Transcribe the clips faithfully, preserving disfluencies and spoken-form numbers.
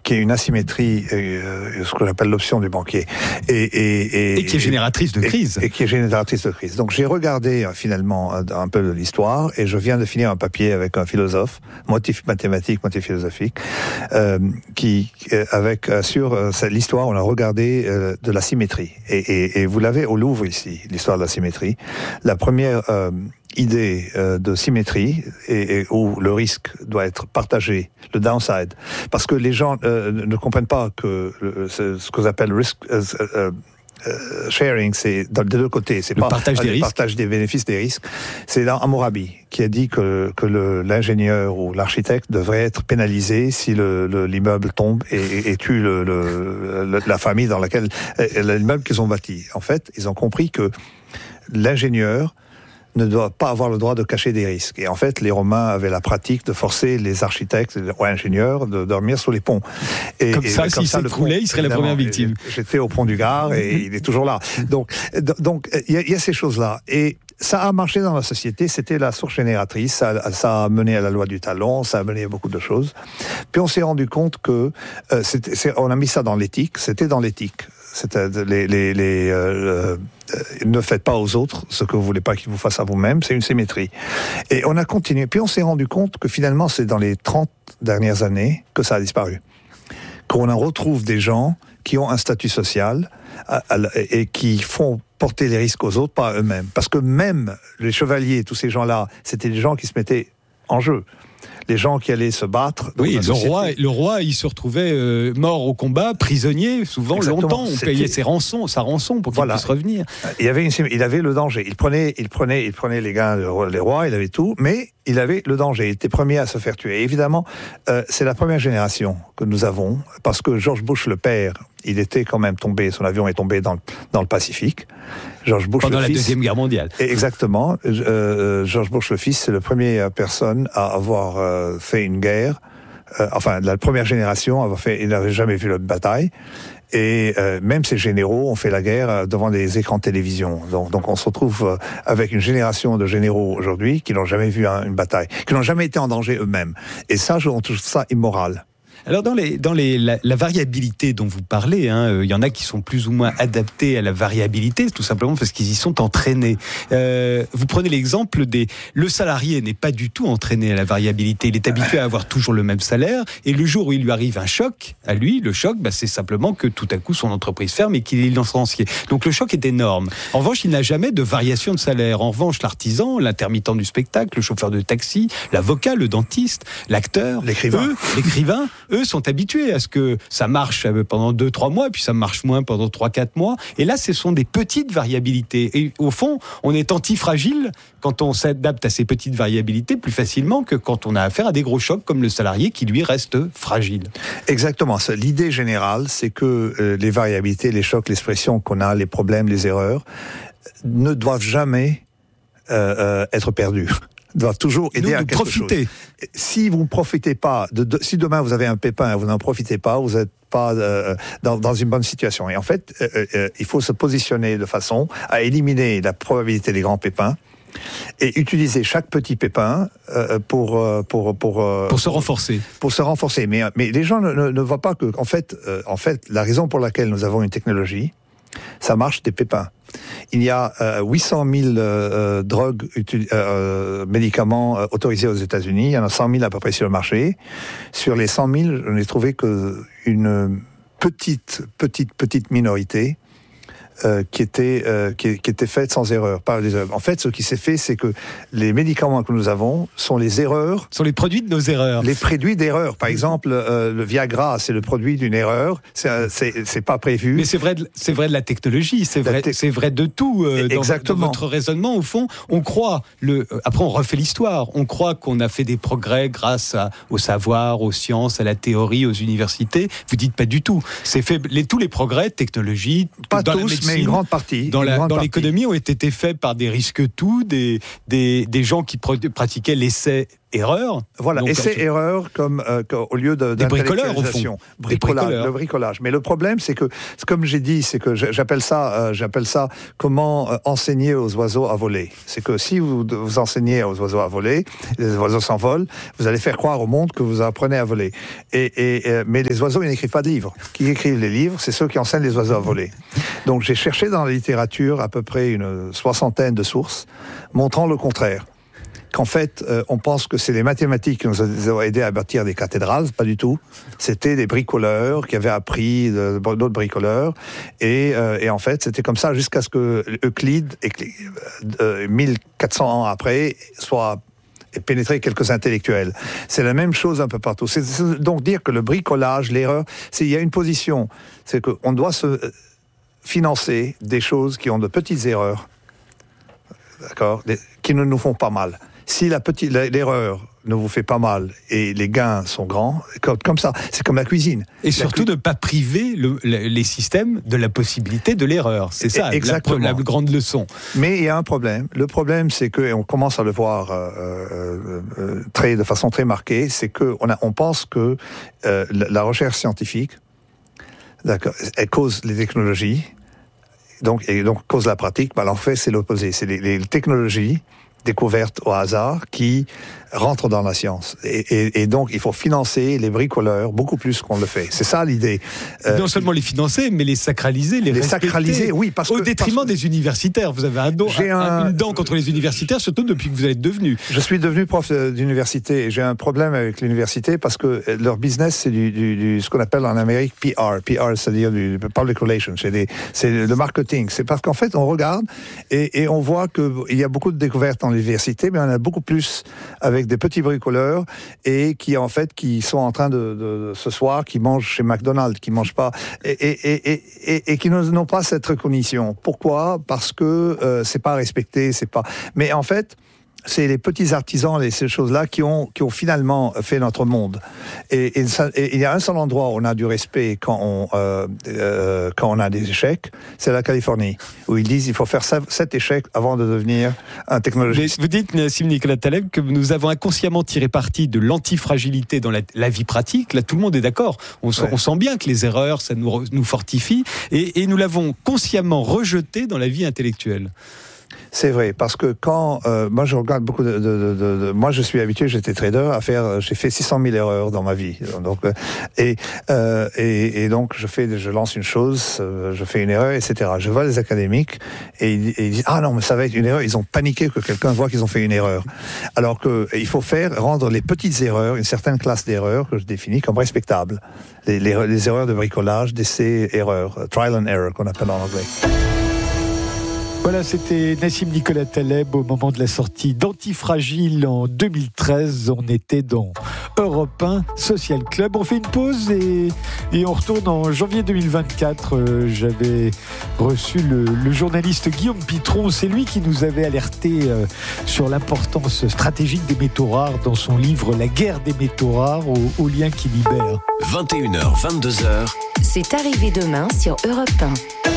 qui est une asymétrie, euh, ce que j'appelle l'option du banquier. Et, et, et, et qui est génératrice de crise. Et, et qui est génératrice de crise. Donc j'ai regardé euh, finalement un, un peu de l'histoire, et je viens de finir un papier avec un philosophe, motif mathématique, motif philosophique, euh, qui, euh, avec, euh, sur euh, l'histoire, on a regardé euh, de la symétrie. Et, et, et vous l'avez au Louvre ici, l'histoire de la symétrie. La première euh, idée euh, de symétrie, et, et où le risque doit être partagé, le downside, parce que les gens euh, ne comprennent pas que le, ce, ce que j'appelle risk euh, euh, euh, sharing, c'est des deux côtés, c'est le pas partage euh, des le risques. partage des bénéfices des risques. C'est là Hammurabi qui a dit que que le, l'ingénieur ou l'architecte devrait être pénalisé si le, le l'immeuble tombe et, et, et tue le, le, le, la famille dans laquelle l'immeuble qu'ils ont bâti. En fait, ils ont compris que l'ingénieur ne doit pas avoir le droit de cacher des risques. Et en fait, les Romains avaient la pratique de forcer les architectes ou ingénieurs de dormir sur les ponts. Et, comme et, ça, s'il ça, s'écroulait, il serait la première victime. J'étais au pont du Gard et il est toujours là. Donc, donc il y, y a ces choses-là. Et ça a marché dans la société, c'était la source génératrice, ça, ça a mené à la loi du talon, ça a mené à beaucoup de choses. Puis on s'est rendu compte que, euh, c'était, c'est, on a mis ça dans l'éthique, c'était dans l'éthique. C'était les, les, les euh, euh, ne faites pas aux autres ce que vous voulez pas qu'ils vous fassent à vous-même, c'est une symétrie. Et on a continué, puis on s'est rendu compte que finalement c'est dans les trente dernières années que ça a disparu. Qu'on en retrouve des gens qui ont un statut social à, à, et qui font porter les risques aux autres, pas à eux-mêmes. Parce que même les chevaliers, tous ces gens-là, c'était des gens qui se mettaient en jeu. Les gens qui allaient se battre. Oui, le roi, le roi, il se retrouvait euh, mort au combat, prisonnier, souvent. Exactement. Longtemps. On C'était... payait ses rançons, sa rançon pour qu'il voilà. puisse revenir. Il y avait une, il avait le danger. Il prenait, il prenait, il prenait les gains, les rois, il avait tout, mais il avait le danger. Il était premier à se faire tuer. Et évidemment, euh, c'est la première génération que nous avons, parce que George Bush le père, il était quand même tombé, son avion est tombé dans, dans le Pacifique. George Bush Pendant le la fils, Deuxième Guerre mondiale. Exactement. Euh, George Bush le fils, c'est la première personne à avoir euh, fait une guerre. Euh, enfin, la première génération, avoir fait, il n'avait jamais vu la bataille. Et euh, même ces généraux ont fait la guerre devant des écrans de télévision. Donc, donc on se retrouve avec une génération de généraux aujourd'hui qui n'ont jamais vu un, une bataille, qui n'ont jamais été en danger eux-mêmes. Et ça, on trouve ça immoral. Alors dans, les, dans les, la, la variabilité dont vous parlez, hein, il y en a qui sont plus ou moins adaptés à la variabilité, tout simplement parce qu'ils y sont entraînés. Euh, vous prenez l'exemple des... Le salarié n'est pas du tout entraîné à la variabilité, il est habitué à avoir toujours le même salaire, et le jour où il lui arrive un choc, à lui, le choc, bah, c'est simplement que tout à coup son entreprise ferme et qu'il est licencié. Donc le choc est énorme. En revanche, il n'a jamais de variation de salaire. En revanche, l'artisan, l'intermittent du spectacle, le chauffeur de taxi, l'avocat, le dentiste, l'acteur, l'écrivain, eux, l'écrivain, eux sont habitués à ce que ça marche pendant deux trois mois, puis ça marche moins pendant trois quatre mois. Et là, ce sont des petites variabilités. Et au fond, on est antifragile quand on s'adapte à ces petites variabilités plus facilement que quand on a affaire à des gros chocs comme le salarié qui, lui, reste fragile. Exactement. L'idée générale, c'est que euh, les variabilités, les chocs, l'expression qu'on a, les problèmes, les erreurs, ne doivent jamais euh, euh, être perdus. Doivent toujours aider Nous, à quelque profiter. chose. Si vous ne profitez pas, de, de, si demain vous avez un pépin et vous n'en profitez pas, vous n'êtes pas euh, dans, dans une bonne situation. Et en fait, euh, euh, il faut se positionner de façon à éliminer la probabilité des grands pépins et utiliser chaque petit pépin euh, pour pour pour euh, pour se renforcer. Pour se renforcer. Mais mais les gens ne, ne, ne voient pas que en fait euh, en fait la raison pour laquelle nous avons une technologie, ça marche des pépins. Il y a euh, huit cent mille euh, drogues, utu- euh, médicaments euh, autorisés aux États-Unis. Il y en a cent mille à peu près sur le marché. Sur les cent mille, je n'ai trouvé qu'une petite, petite, petite minorité euh, qui était euh, qui, qui était faite sans erreur, par les erreurs. En fait, ce qui s'est fait, c'est que les médicaments que nous avons sont les erreurs, sont les produits de nos erreurs, les produits d'erreurs. Par exemple, euh, le Viagra, c'est le produit d'une erreur. C'est, c'est, c'est pas prévu. Mais c'est vrai, de, c'est vrai de la technologie, c'est vrai, te... c'est vrai de tout. Euh, Exactement. Dans, dans votre raisonnement, au fond, on croit. Le, euh, après, on refait l'histoire. On croit qu'on a fait des progrès grâce à, au savoir, aux sciences, à la théorie, aux universités. Vous dites pas du tout. C'est fait. Les, tous les progrès, technologie, pas dans tous, la médecine, mais une grande partie. Dans, une la, grande dans partie. l'économie, ont été faits par des risques tout, des, des, des gens qui pr- pratiquaient l'essai erreur. Voilà, Donc, essai-erreur comme, euh, comme au lieu de, des bricoleurs, au d'intellectualisation. fond. Bricolage, Des bricoleurs. le bricolage. Mais le problème, c'est que, comme j'ai dit, c'est que j'appelle ça, euh, j'appelle ça comment euh, enseigner aux oiseaux à voler. C'est que si vous, vous enseignez aux oiseaux à voler, les oiseaux s'envolent, vous allez faire croire au monde que vous apprenez à voler. Et, et, euh, mais les oiseaux, ils n'écrivent pas de livres. Qui écrivent les livres, c'est ceux qui enseignent les oiseaux à voler. Donc j'ai cherché dans la littérature à peu près une soixantaine de sources montrant le contraire. Qu'en fait, euh, on pense que c'est les mathématiques qui nous ont aidés à bâtir des cathédrales, pas du tout. C'était des bricoleurs qui avaient appris de, d'autres bricoleurs, et, euh, et en fait, c'était comme ça jusqu'à ce que Euclide, euh, mille quatre cents ans après, soit pénétrer quelques intellectuels. C'est la même chose un peu partout. C'est, c'est donc dire que le bricolage, l'erreur, c'est, il y a une position, c'est qu'on doit se financer des choses qui ont de petites erreurs, d'accord, des, qui ne nous font pas mal. Si la petite, l'erreur ne vous fait pas mal et les gains sont grands, comme, comme ça, c'est comme la cuisine. Et surtout cu... de ne pas priver le, le, les systèmes de la possibilité de l'erreur. C'est ça, exactement. La, la grande leçon. Mais il y a un problème. Le problème, c'est que, et on commence à le voir euh, euh, euh, très, de façon très marquée, c'est qu'on on pense que euh, la, la recherche scientifique, d'accord, elle cause les technologies, donc, et donc cause la pratique, mais en fait, c'est l'opposé. C'est les, les technologies découvertes au hasard qui rentrent dans la science. Et, et, et donc, il faut financer les bricoleurs beaucoup plus qu'on le fait. C'est ça l'idée. Euh, non seulement les financer, mais les sacraliser, les, les respecter. sacraliser, oui, parce au que, détriment parce que des universitaires. Vous avez un don, j'ai un, un, une dent contre les universitaires, surtout depuis que vous êtes devenu. Je suis devenu prof d'université et j'ai un problème avec l'université parce que leur business, c'est du, du, du ce qu'on appelle en Amérique P R. P R, c'est-à-dire du public relations. C'est, des, c'est le marketing. C'est parce qu'en fait, on regarde et, et on voit qu'il y a beaucoup de découvertes en université, mais on a beaucoup plus avec des petits bricoleurs et qui en fait qui sont en train de, de, de ce soir qui mangent chez McDonald's, qui mangent pas et, et, et, et, et qui n'ont pas cette recognition. Pourquoi ? Parce que euh, c'est pas respecté, c'est pas. Mais en fait, c'est les petits artisans, les, ces choses-là qui ont, qui ont finalement fait notre monde. Et, et, ça, et il y a un seul endroit où on a du respect quand on, euh, euh, quand on a des échecs, c'est la Californie, où ils disent qu'il faut faire sept échecs avant de devenir un technologiste. Mais vous dites, Nassim Nicolas Taleb, que nous avons inconsciemment tiré parti de l'antifragilité dans la, la vie pratique. Là, tout le monde est d'accord. On, ouais. on sent bien que les erreurs, ça nous, nous fortifie. Et, et nous l'avons consciemment rejeté dans la vie intellectuelle. C'est vrai, parce que quand euh, moi je regarde beaucoup de, de, de, de, de moi je suis habitué, j'étais trader à faire, j'ai fait six cent mille erreurs dans ma vie, donc euh, et, euh, et et donc je fais, je lance une chose, euh, je fais une erreur, et cetera. Je vois les académiques et ils, et ils disent ah non mais ça va être une erreur, ils ont paniqué que quelqu'un voit qu'ils ont fait une erreur, alors que il faut faire rendre les petites erreurs, une certaine classe d'erreurs que je définis comme respectables, les, les, les erreurs de bricolage, d'essai, erreurs, trial and error qu'on appelle en anglais. Voilà, c'était Nassim Nicolas Taleb au moment de la sortie d'Antifragile en deux mille treize. On était dans Europe un Social Club. On fait une pause et, et on retourne en janvier deux mille vingt-quatre. Euh, j'avais reçu le, le journaliste Guillaume Pitron. C'est lui qui nous avait alerté euh, sur l'importance stratégique des métaux rares dans son livre La guerre des métaux rares au, au lien qui libère. vingt et une heures, vingt-deux heures. C'est arrivé demain sur Europe un.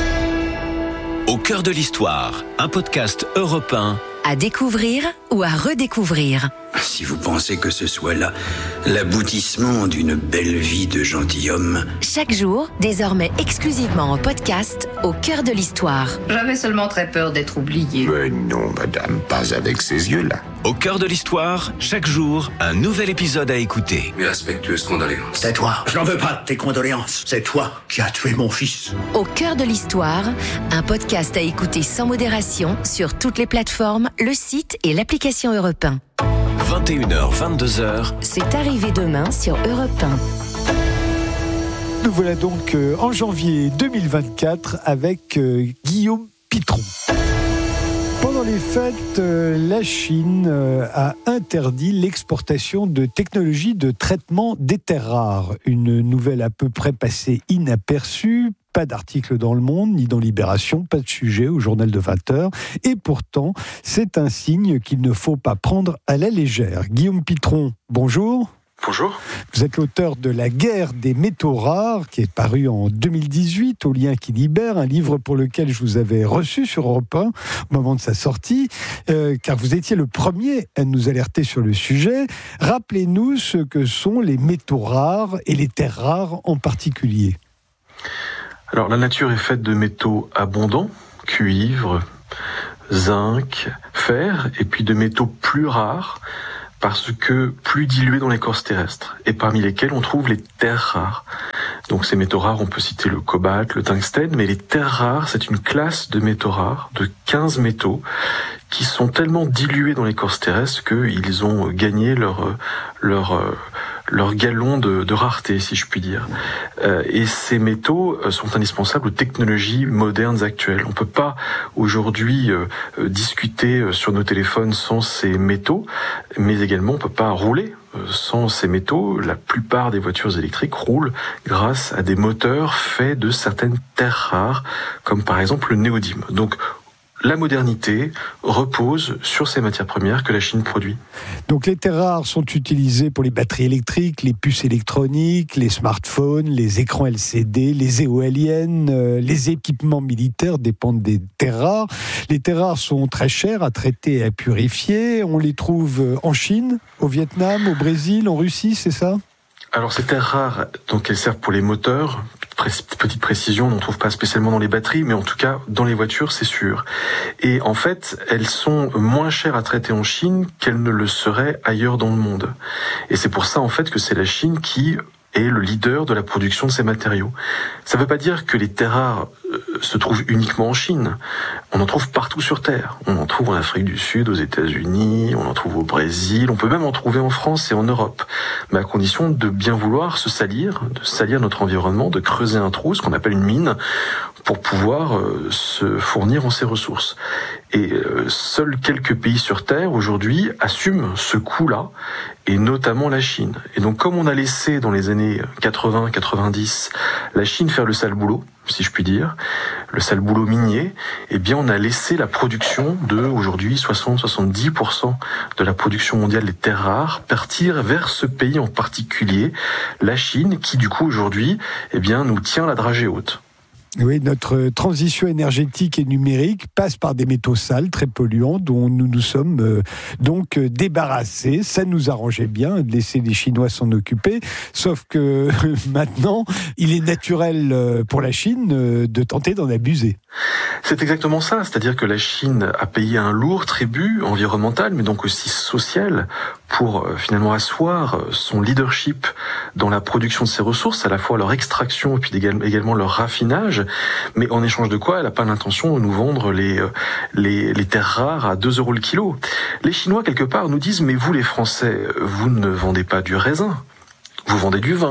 Au cœur de l'histoire, un podcast Europe un. À découvrir ou à redécouvrir. Si vous pensez que ce soit là l'aboutissement d'une belle vie de gentilhomme. Chaque jour, désormais exclusivement en podcast, au cœur de l'histoire. J'avais seulement très peur d'être oublié. Mais non, madame, pas avec ces yeux-là. Au cœur de l'histoire, chaque jour, un nouvel épisode à écouter. Mes respectueuses condoléances. C'est toi. Je n'en veux pas de tes condoléances. C'est toi qui as tué mon fils. Au cœur de l'histoire, un podcast à écouter sans modération sur toutes les plateformes, le site et l'application Europe un. vingt et une heures, vingt-deux heures. C'est arrivé demain sur Europe un. Nous voilà donc euh, en janvier deux mille vingt-quatre avec euh, Guillaume Pitron. Pendant les fêtes, euh, la Chine euh, a interdit l'exportation de technologies de traitement des terres rares. Une nouvelle à peu près passée inaperçue. Pas d'article dans Le Monde, ni dans Libération, pas de sujet au journal de vingt heures. Et pourtant, c'est un signe qu'il ne faut pas prendre à la légère. Guillaume Pitron, bonjour. Bonjour. Vous êtes l'auteur de La guerre des métaux rares, qui est paru en deux mille dix-huit au Lien qui libère, un livre pour lequel je vous avais reçu sur Europe un au moment de sa sortie, euh, car vous étiez le premier à nous alerter sur le sujet. Rappelez-nous ce que sont les métaux rares et les terres rares en particulier. Alors, la nature est faite de métaux abondants, cuivre, zinc, fer, et puis de métaux plus rares, parce que plus dilués dans l'écorce terrestre, et parmi lesquels on trouve les terres rares. Donc ces métaux rares, on peut citer le cobalt, le tungstène, mais les terres rares, c'est une classe de métaux rares, de quinze métaux, qui sont tellement dilués dans l'écorce terrestre qu'ils ont gagné leur, leur, leur galon de, de rareté, si je puis dire. Euh, et ces métaux sont indispensables aux technologies modernes actuelles. On ne peut pas aujourd'hui euh, discuter sur nos téléphones sans ces métaux, mais également on ne peut pas rouler sans ces métaux. La plupart des voitures électriques roulent grâce à des moteurs faits de certaines terres rares, comme par exemple le néodyme. Donc, la modernité repose sur ces matières premières que la Chine produit. Donc les terres rares sont utilisées pour les batteries électriques, les puces électroniques, les smartphones, les écrans L C D, les éoliennes, euh, les équipements militaires dépendent des terres rares. Les terres rares sont très chères à traiter et à purifier. On les trouve en Chine, au Vietnam, au Brésil, en Russie, c'est ça ? Alors ces terres rares, donc elles servent pour les moteurs. Petite précision, on n'en trouve pas spécialement dans les batteries, mais en tout cas dans les voitures, c'est sûr. Et en fait, elles sont moins chères à traiter en Chine qu'elles ne le seraient ailleurs dans le monde. Et c'est pour ça en fait que c'est la Chine qui est le leader de la production de ces matériaux. Ça ne veut pas dire que les terres rares se trouvent uniquement en Chine. On en trouve partout sur Terre. On en trouve en Afrique du Sud, aux États-Unis, on en trouve au Brésil, on peut même en trouver en France et en Europe. Mais à condition de bien vouloir se salir, de salir notre environnement, de creuser un trou, ce qu'on appelle une mine, pour pouvoir euh, se fournir en ces ressources. Et euh, seuls quelques pays sur Terre, aujourd'hui, assument ce coût-là, et notamment la Chine. Et donc, comme on a laissé dans les années quatre-vingts quatre-vingt-dix la Chine faire le sale boulot, si je puis dire, le sale boulot minier, eh bien on a laissé la production de, aujourd'hui, soixante à soixante-dix pour cent de la production mondiale des terres rares partir vers ce pays en particulier, la Chine, qui du coup aujourd'hui, eh bien nous tient la dragée haute. Oui, notre transition énergétique et numérique passe par des métaux sales, très polluants, dont nous nous sommes euh, donc débarrassés. Ça nous arrangeait bien de laisser les Chinois s'en occuper, sauf que maintenant, il est naturel pour la Chine de tenter d'en abuser. C'est exactement ça, c'est-à-dire que la Chine a payé un lourd tribut environnemental, mais donc aussi social, pour euh, finalement asseoir son leadership dans la production de ses ressources, à la fois leur extraction et puis également leur raffinage. Mais en échange de quoi, elle n'a pas l'intention de nous vendre les, les, les terres rares à deux euros le kilo. Les Chinois, quelque part, nous disent « Mais vous, les Français, vous ne vendez pas du raisin, vous vendez du vin ».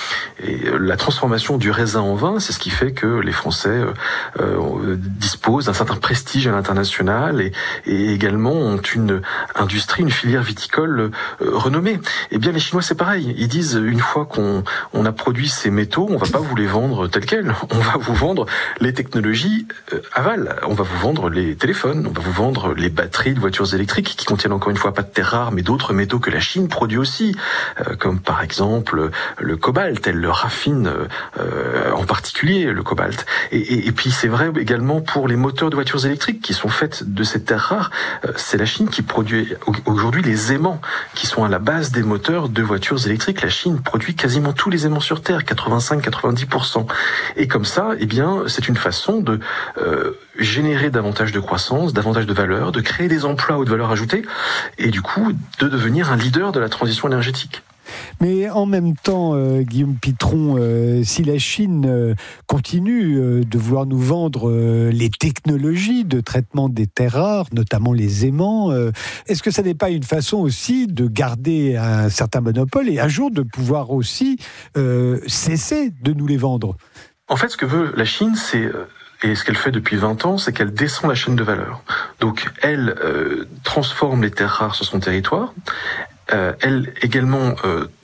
Et la transformation du raisin en vin, c'est ce qui fait que les Français euh, disposent d'un certain prestige à l'international et, et également ont une industrie, une filière viticole euh, renommée. Eh bien, les Chinois, c'est pareil. Ils disent, une fois qu'on on a produit ces métaux, on va pas vous les vendre tels quels. On va vous vendre les technologies euh, aval. On va vous vendre les téléphones, on va vous vendre les batteries de voitures électriques qui contiennent encore une fois pas de terres rares, mais d'autres métaux que la Chine produit aussi, euh, comme par exemple le cobalt. Elle le raffine euh, en particulier, le cobalt. Et, et, et puis c'est vrai également pour les moteurs de voitures électriques qui sont faits de ces terres rares. Euh, c'est la Chine qui produit aujourd'hui les aimants qui sont à la base des moteurs de voitures électriques. La Chine produit quasiment tous les aimants sur Terre, quatre-vingt-cinq à quatre-vingt-dix pour cent. Et comme ça, eh bien, c'est une façon de euh, générer davantage de croissance, davantage de valeur, de créer des emplois à haute valeur ajoutée, et du coup de devenir un leader de la transition énergétique. Mais en même temps, euh, Guillaume Pitron, euh, si la Chine euh, continue euh, de vouloir nous vendre euh, les technologies de traitement des terres rares, notamment les aimants, euh, est-ce que ça n'est pas une façon aussi de garder un certain monopole et un jour de pouvoir aussi euh, cesser de nous les vendre ? En fait, ce que veut la Chine, c'est... Et ce qu'elle fait depuis vingt ans, c'est qu'elle descend la chaîne de valeur. Donc, elle euh, transforme les terres rares sur son territoire. Euh, elle également euh,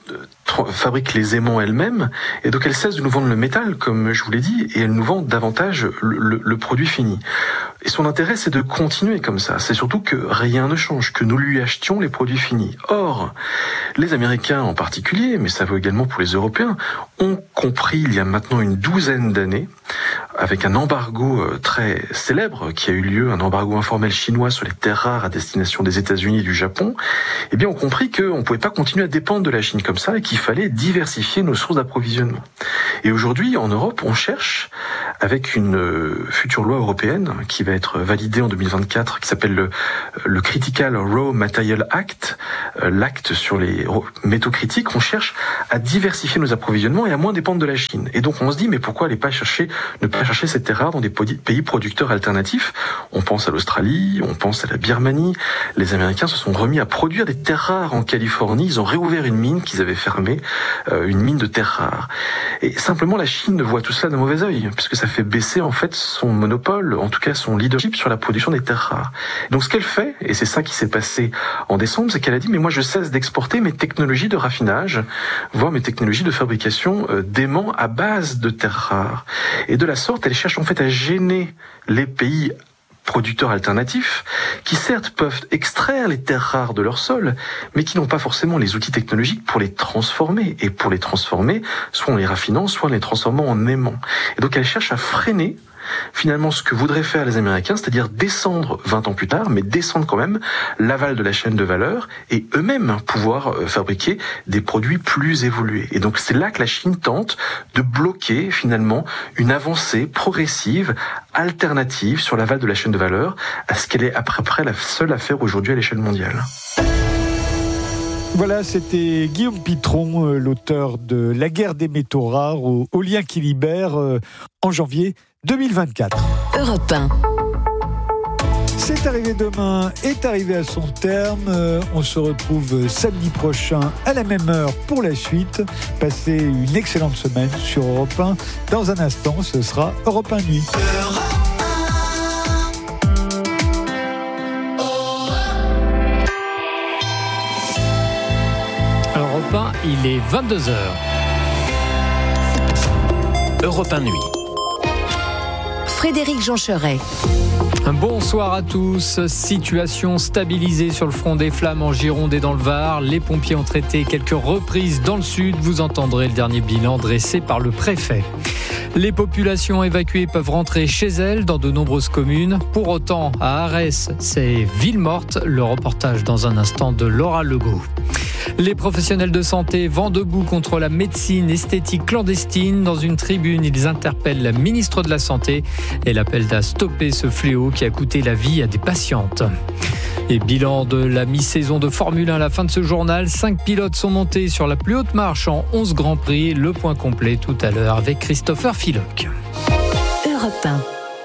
fabrique les aimants elle-même, et donc elle cesse de nous vendre le métal, comme je vous l'ai dit, et elle nous vend davantage le, le, le produit fini. Et son intérêt, c'est de continuer comme ça. C'est surtout que rien ne change, que nous lui achetions les produits finis. Or, les Américains en particulier, mais ça vaut également pour les Européens, ont compris il y a maintenant une douzaine d'années, avec un embargo très célèbre qui a eu lieu, un embargo informel chinois sur les terres rares à destination des États-Unis et du Japon, eh bien, ont compris qu'on ne pouvait pas continuer à dépendre de la Chine comme ça et qu'il fallait diversifier nos sources d'approvisionnement. Et aujourd'hui, en Europe, on cherche, avec une future loi européenne qui va être validée en deux mille vingt-quatre, qui s'appelle le, le Critical Raw Material Act, l'acte sur les métaux critiques, on cherche à diversifier nos approvisionnements et à moins dépendre de la Chine. Et donc on se dit, mais pourquoi aller pas chercher, ne pas chercher ces terres rares dans des pays producteurs alternatifs? On pense à l'Australie, on pense à la Birmanie. Les Américains se sont remis à produire des terres rares en Californie. Ils ont réouvert une mine qu'ils avaient fermée, euh, une mine de terres rares. Et simplement, la Chine voit tout cela d'un mauvais œil, puisque ça fait baisser en fait son monopole, en tout cas son leadership sur la production des terres rares. Donc ce qu'elle fait, et c'est ça qui s'est passé en décembre, c'est qu'elle a dit, mais moi je cesse d'exporter mes technologies de raffinage, voire mes technologies de fabrication euh, d'aimants à base de terres rares. Et de la sorte, elle cherche en fait à gêner les pays producteurs alternatifs, qui certes peuvent extraire les terres rares de leur sol, mais qui n'ont pas forcément les outils technologiques pour les transformer. Et pour les transformer, soit en les raffinant, soit en les transformant en aimants. Et donc elle cherche à freiner finalement ce que voudraient faire les Américains, c'est-à-dire descendre vingt ans plus tard, mais descendre quand même l'aval de la chaîne de valeur et eux-mêmes pouvoir fabriquer des produits plus évolués. Et donc c'est là que la Chine tente de bloquer finalement une avancée progressive, alternative sur l'aval de la chaîne de valeur à ce qu'elle est après près la seule à faire aujourd'hui à l'échelle mondiale. Voilà, c'était Guillaume Pitron, l'auteur de La guerre des métaux rares aux, aux liens qui libèrent en janvier deux mille vingt-quatre. Europe un. C'est arrivé demain, est arrivé à son terme. Euh, on se retrouve samedi prochain à la même heure pour la suite. Passez une excellente semaine sur Europe un. Dans un instant, ce sera Europe un Nuit. Europe un, il est vingt-deux heures. Europe un Nuit. Frédéric Joncheret. Bonsoir à tous. Situation stabilisée sur le front des flammes en Gironde et dans le Var. Les pompiers ont traité quelques reprises dans le sud. Vous entendrez le dernier bilan dressé par le préfet. Les populations évacuées peuvent rentrer chez elles dans de nombreuses communes. Pour autant, à Arès, c'est ville morte. Le reportage dans un instant de Laura Legault. Les professionnels de santé vont debout contre la médecine esthétique clandestine. Dans une tribune, ils interpellent la ministre de la Santé et l'appellent à stopper ce fléau qui a coûté la vie à des patientes. Et bilan de la mi-saison de Formule un à la fin de ce journal. Cinq pilotes sont montés sur la plus haute marche en onze Grands Prix. Le point complet tout à l'heure avec Christopher Filoc. Europe un.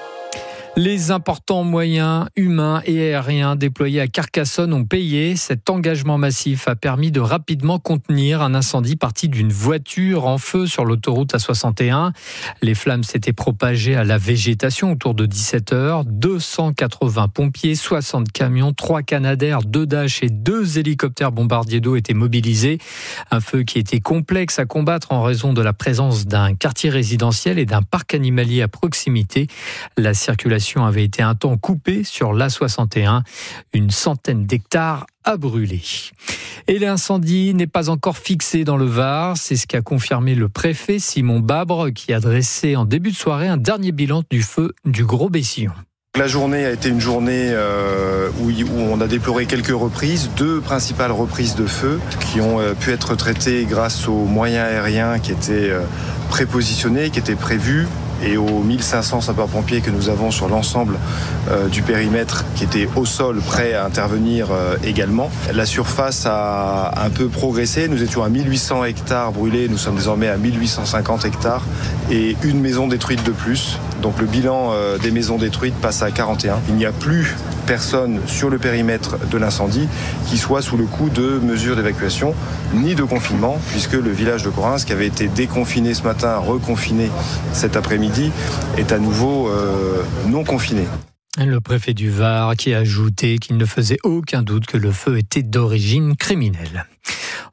Les importants moyens humains et aériens déployés à Carcassonne ont payé. Cet engagement massif a permis de rapidement contenir un incendie parti d'une voiture en feu sur l'autoroute A soixante et un. Les flammes s'étaient propagées à la végétation autour de dix-sept heures. deux cent quatre-vingts pompiers, soixante camions, trois Canadair, deux Dash et deux hélicoptères bombardiers d'eau étaient mobilisés. Un feu qui était complexe à combattre en raison de la présence d'un quartier résidentiel et d'un parc animalier à proximité. La circulation avait été un temps coupée sur l'A soixante et un. Une centaine d'hectares a brûlé. Et l'incendie n'est pas encore fixé dans le Var. C'est ce qu'a confirmé le préfet Simon Babre qui a dressé en début de soirée un dernier bilan du feu du Gros Bessillon. La journée a été une journée euh, où, où on a déploré quelques reprises, deux principales reprises de feu qui ont euh, pu être traitées grâce aux moyens aériens qui étaient euh, prépositionnés, qui étaient prévus, et aux mille cinq cents sapeurs-pompiers que nous avons sur l'ensemble euh, du périmètre qui était au sol, prêts à intervenir euh, également. La surface a un peu progressé. Nous étions à mille huit cents hectares brûlés. Nous sommes désormais à mille huit cent cinquante hectares et une maison détruite de plus. Donc le bilan euh, des maisons détruites passe à quarante et un. Il n'y a plus personne sur le périmètre de l'incendie qui soit sous le coup de mesures d'évacuation ni de confinement, puisque le village de Correns, qui avait été déconfiné ce matin, reconfiné cet après-midi, est à nouveau euh, non confiné. Le préfet du Var qui a ajouté qu'il ne faisait aucun doute que le feu était d'origine criminelle.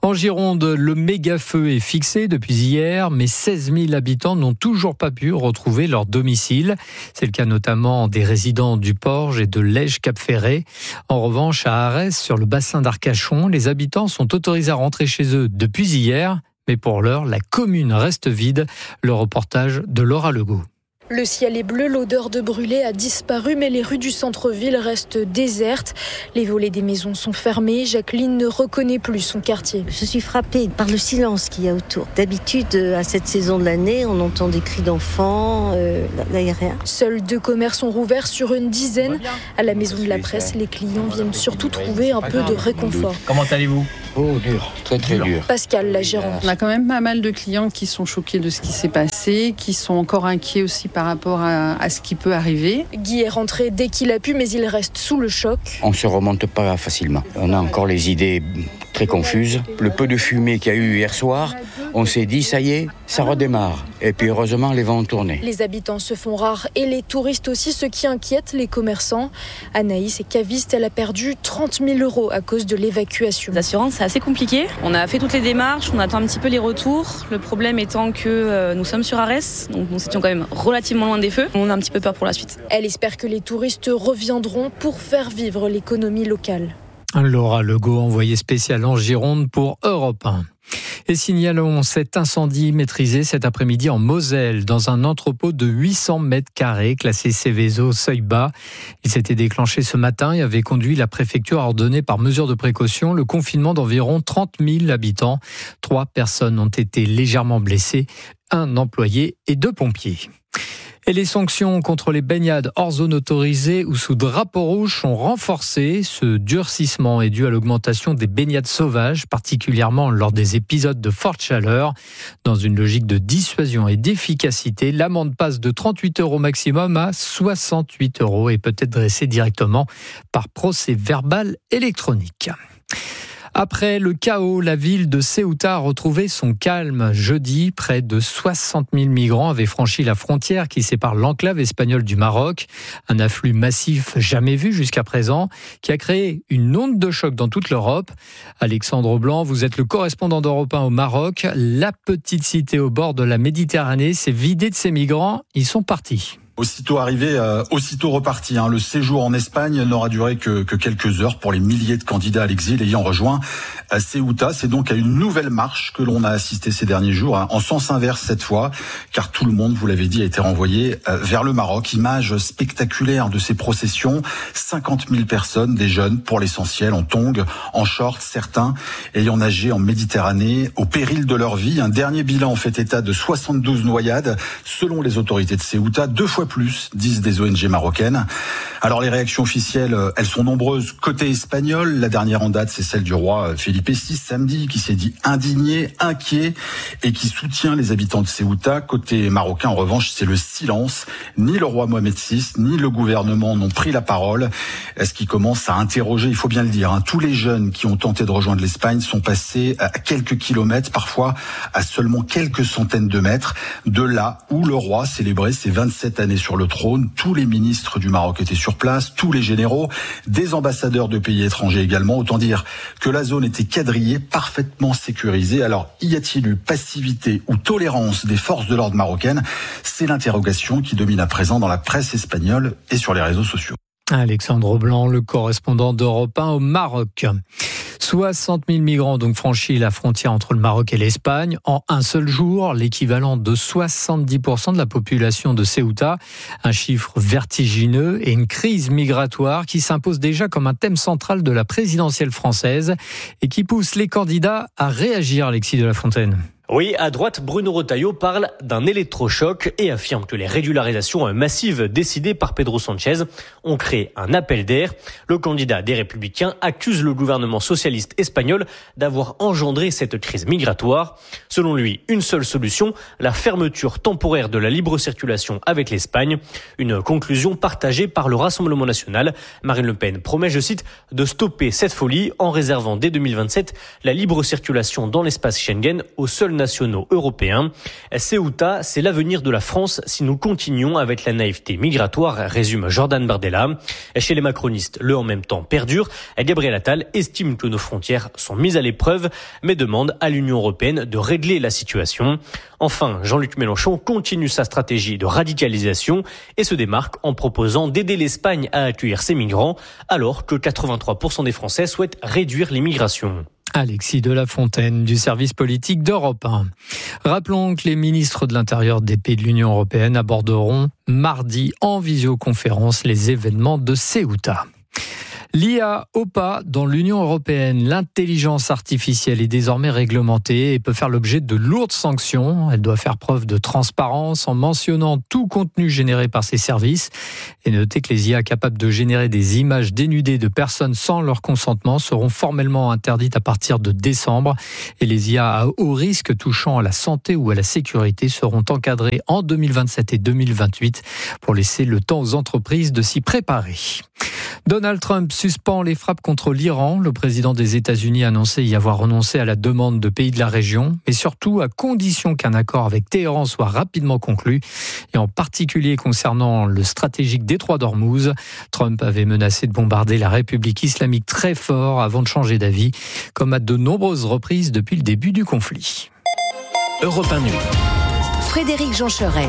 En Gironde, le méga-feu est fixé depuis hier, mais seize mille habitants n'ont toujours pas pu retrouver leur domicile. C'est le cas notamment des résidents du Porge et de Lège-Cap-Ferré. En revanche, à Arès, sur le bassin d'Arcachon, les habitants sont autorisés à rentrer chez eux depuis hier. Mais pour l'heure, la commune reste vide. Le reportage de Laura Legault. Le ciel est bleu, l'odeur de brûlé a disparu, mais les rues du centre-ville restent désertes. Les volets des maisons sont fermés. Jacqueline ne reconnaît plus son quartier. Je suis frappée par le silence qu'il y a autour. D'habitude, à cette saison de l'année, on entend des cris d'enfants. Euh, là, il n'y a rien. Seuls deux commerces ont rouvert sur une dizaine. À la Maison de la Presse, les clients viennent surtout trouver un peu de réconfort. Comment allez-vous ? Oh, dur, très très dur. Pascal, la gérante. On a quand même pas mal de clients qui sont choqués de ce qui s'est passé, qui sont encore inquiets aussi par rapport à, à ce qui peut arriver. Guy est rentré dès qu'il a pu, mais il reste sous le choc. On ne se remonte pas facilement. On a encore les idées très confuses. Le peu de fumée qu'il y a eu hier soir, on s'est dit, ça y est, ça redémarre. Et puis heureusement, les vents ont tourné. Les habitants se font rares et les touristes aussi, ce qui inquiète les commerçants. Anaïs est caviste, elle a perdu trente mille euros à cause de l'évacuation. L'assurance, c'est assez compliqué. On a fait toutes les démarches, on attend un petit peu les retours. Le problème étant que euh, nous sommes sur Arès, donc nous étions quand même relativement loin des feux. On a un petit peu peur pour la suite. Elle espère que les touristes reviendront pour faire vivre l'économie locale. Laura Legault, envoyée spéciale en Gironde pour Europe un. Et signalons cet incendie maîtrisé cet après-midi en Moselle, dans un entrepôt de huit cents mètres carrés, classé Céveso seuil bas. Il s'était déclenché ce matin et avait conduit la préfecture à ordonner par mesure de précaution le confinement d'environ trente mille habitants. Trois personnes ont été légèrement blessées, un employé et deux pompiers. Et les sanctions contre les baignades hors zone autorisée ou sous drapeau rouge sont renforcées. Ce durcissement est dû à l'augmentation des baignades sauvages, particulièrement lors des épisodes de forte chaleur. Dans une logique de dissuasion et d'efficacité, l'amende passe de trente-huit euros maximum à soixante-huit euros et peut être dressée directement par procès verbal électronique. Après le chaos, la ville de Ceuta a retrouvé son calme. Jeudi, près de soixante mille migrants avaient franchi la frontière qui sépare l'enclave espagnole du Maroc. Un afflux massif jamais vu jusqu'à présent qui a créé une onde de choc dans toute l'Europe. Alexandre Blanc, vous êtes le correspondant d'Europe un au Maroc. La petite cité au bord de la Méditerranée s'est vidée de ses migrants. Ils sont partis. Aussitôt arrivé, euh, aussitôt reparti. Hein. Le séjour en Espagne n'aura duré que, que quelques heures pour les milliers de candidats à l'exil ayant rejoint à Ceuta. C'est donc à une nouvelle marche que l'on a assisté ces derniers jours, hein, en sens inverse cette fois, car tout le monde, vous l'avez dit, a été renvoyé euh, vers le Maroc. Image spectaculaire de ces processions. cinquante mille personnes, des jeunes pour l'essentiel, en tongs, en shorts, certains ayant nagé en Méditerranée au péril de leur vie. Un dernier bilan fait état de soixante-douze noyades, selon les autorités de Ceuta, deux fois plus, disent des O N G marocaines. Alors les réactions officielles, elles sont nombreuses. Côté espagnol, la dernière en date, c'est celle du roi Felipe six samedi, qui s'est dit indigné, inquiet et qui soutient les habitants de Ceuta. Côté marocain, en revanche, c'est le silence. Ni le roi Mohamed six, ni le gouvernement n'ont pris la parole. Ce qui commence à interroger, il faut bien le dire, hein, tous les jeunes qui ont tenté de rejoindre l'Espagne sont passés à quelques kilomètres, parfois à seulement quelques centaines de mètres, de là où le roi célébrait ses vingt-sept années sur le trône. Tous les ministres du Maroc étaient sur place, tous les généraux, des ambassadeurs de pays étrangers également. Autant dire que la zone était quadrillée, parfaitement sécurisée. Alors, y a-t-il eu passivité ou tolérance des forces de l'ordre marocaines ? C'est l'interrogation qui domine à présent dans la presse espagnole et sur les réseaux sociaux. Alexandre Blanc, le correspondant d'Europe un au Maroc. soixante mille migrants ont donc franchi la frontière entre le Maroc et l'Espagne en un seul jour, l'équivalent de soixante-dix pour cent de la population de Ceuta. Un chiffre vertigineux et une crise migratoire qui s'impose déjà comme un thème central de la présidentielle française et qui pousse les candidats à réagir, Alexis de la Fontaine. Oui, à droite, Bruno Retailleau parle d'un électrochoc et affirme que les régularisations massives décidées par Pedro Sanchez ont créé un appel d'air. Le candidat des Républicains accuse le gouvernement socialiste espagnol d'avoir engendré cette crise migratoire. Selon lui, une seule solution, la fermeture temporaire de la libre circulation avec l'Espagne. Une conclusion partagée par le Rassemblement national. Marine Le Pen promet, je cite, de stopper cette folie en réservant dès deux mille vingt-sept la libre circulation dans l'espace Schengen aux seules nationaux européens. Ceuta, c'est l'avenir de la France si nous continuons avec la naïveté migratoire, résume Jordan Bardella. Chez les macronistes, le en même temps perdure. Gabriel Attal estime que nos frontières sont mises à l'épreuve, mais demande à l'Union européenne de régler la situation. Enfin, Jean-Luc Mélenchon continue sa stratégie de radicalisation et se démarque en proposant d'aider l'Espagne à accueillir ses migrants, alors que quatre-vingt-trois pour cent des Français souhaitent réduire l'immigration. Alexis de la Fontaine du service politique d'Europe un. Rappelons que les ministres de l'Intérieur des pays de l'Union européenne aborderont mardi en visioconférence les événements de Ceuta. L'I A au pas dans l'Union européenne. L'intelligence artificielle est désormais réglementée et peut faire l'objet de lourdes sanctions. Elle doit faire preuve de transparence en mentionnant tout contenu généré par ses services. Et notez que les I A capables de générer des images dénudées de personnes sans leur consentement seront formellement interdites à partir de décembre. Et les I A à haut risque touchant à la santé ou à la sécurité seront encadrées en deux mille vingt-sept et deux mille vingt-huit pour laisser le temps aux entreprises de s'y préparer. Donald Trump suspend les frappes contre l'Iran. Le président des États-Unis a annoncé y avoir renoncé à la demande de pays de la région, mais surtout à condition qu'un accord avec Téhéran soit rapidement conclu, et en particulier concernant le stratégique détroit d'Ormuz. Trump avait menacé de bombarder la République islamique très fort avant de changer d'avis, comme à de nombreuses reprises depuis le début du conflit. Europe un News. Frédéric Jean-Cheret.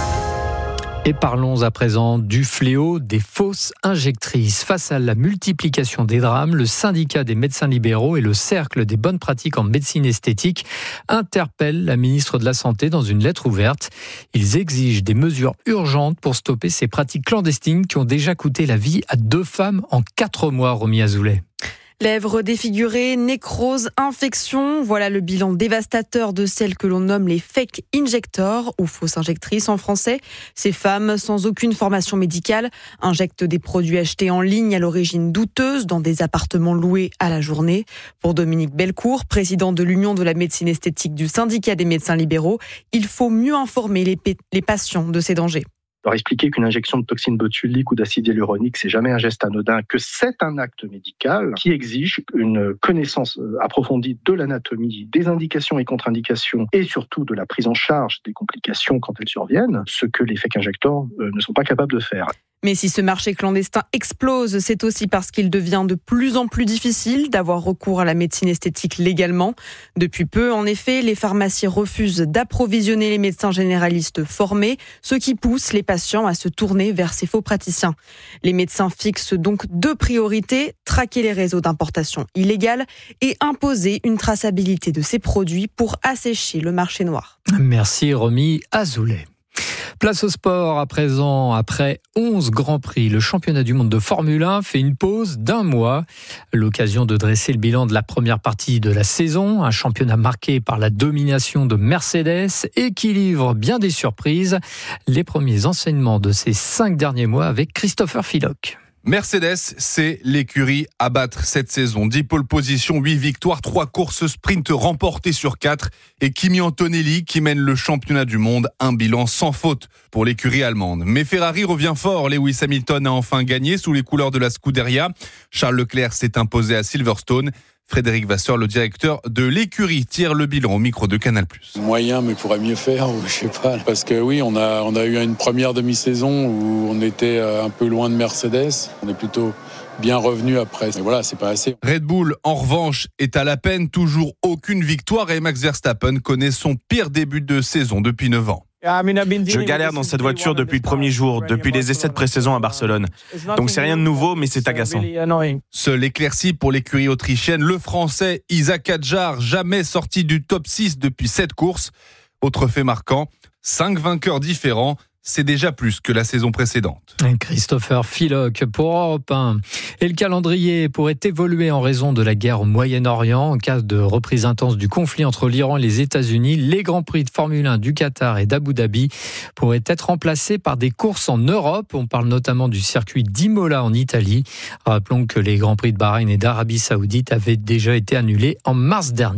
Et parlons à présent du fléau des fausses injectrices. Face à la multiplication des drames, le syndicat des médecins libéraux et le cercle des bonnes pratiques en médecine esthétique interpellent la ministre de la Santé dans une lettre ouverte. Ils exigent des mesures urgentes pour stopper ces pratiques clandestines qui ont déjà coûté la vie à deux femmes en quatre mois, Romy Azoulay. Lèvres défigurées, nécrose, infection, voilà le bilan dévastateur de celles que l'on nomme les fake injectors ou fausses injectrices en français. Ces femmes, sans aucune formation médicale, injectent des produits achetés en ligne à l'origine douteuse dans des appartements loués à la journée. Pour Dominique Bellecour, président de l'Union de la médecine esthétique du syndicat des médecins libéraux, il faut mieux informer les, p- les patients de ces dangers. Leur expliquer qu'une injection de toxine botulique ou d'acide hyaluronique, c'est jamais un geste anodin, que c'est un acte médical qui exige une connaissance approfondie de l'anatomie, des indications et contre-indications, et surtout de la prise en charge des complications quand elles surviennent, ce que les fake injectors ne sont pas capables de faire. Mais si ce marché clandestin explose, c'est aussi parce qu'il devient de plus en plus difficile d'avoir recours à la médecine esthétique légalement. Depuis peu, en effet, les pharmacies refusent d'approvisionner les médecins généralistes formés, ce qui pousse les patients à se tourner vers ces faux praticiens. Les médecins fixent donc deux priorités, traquer les réseaux d'importation illégale et imposer une traçabilité de ces produits pour assécher le marché noir. Merci Romy Azoulay. Place au sport à présent. Après onze grands prix, le championnat du monde de Formule un fait une pause d'un mois. L'occasion de dresser le bilan de la première partie de la saison. Un championnat marqué par la domination de Mercedes et qui livre bien des surprises. Les premiers enseignements de ces cinq derniers mois avec Christopher Philock. Mercedes, c'est l'écurie à battre cette saison. dix pole positions, huit victoires, trois courses sprint remportées sur quatre. Et Kimi Antonelli qui mène le championnat du monde. Un bilan sans faute pour l'écurie allemande. Mais Ferrari revient fort. Lewis Hamilton a enfin gagné sous les couleurs de la Scuderia. Charles Leclerc s'est imposé à Silverstone. Frédéric Vasseur, le directeur de l'écurie, tire le bilan au micro de Canal plus. Moyen, mais pourrait mieux faire, ou je sais pas. Parce que oui, on a, on a eu une première demi-saison où on était un peu loin de Mercedes. On est plutôt bien revenu après. Mais voilà, c'est pas assez. Red Bull, en revanche, est à la peine. Toujours aucune victoire et Max Verstappen connaît son pire début de saison depuis neuf ans. Je galère dans cette voiture depuis le premier jour, depuis les essais de pré-saison à Barcelone. Donc c'est rien de nouveau, mais c'est agaçant. Seul éclairci pour l'écurie autrichienne, le français Isaac Hadjar, jamais sorti du top six depuis sept courses. Autre fait marquant, cinq vainqueurs différents. C'est déjà plus que la saison précédente. Christopher Philock pour Europe un. Et le calendrier pourrait évoluer en raison de la guerre au Moyen-Orient. En cas de reprise intense du conflit entre l'Iran et les États-Unis, les Grands Prix de Formule un du Qatar et d'Abu Dhabi pourraient être remplacés par des courses en Europe. On parle notamment du circuit d'Imola en Italie. Rappelons que les Grands Prix de Bahreïn et d'Arabie Saoudite avaient déjà été annulés en mars dernier.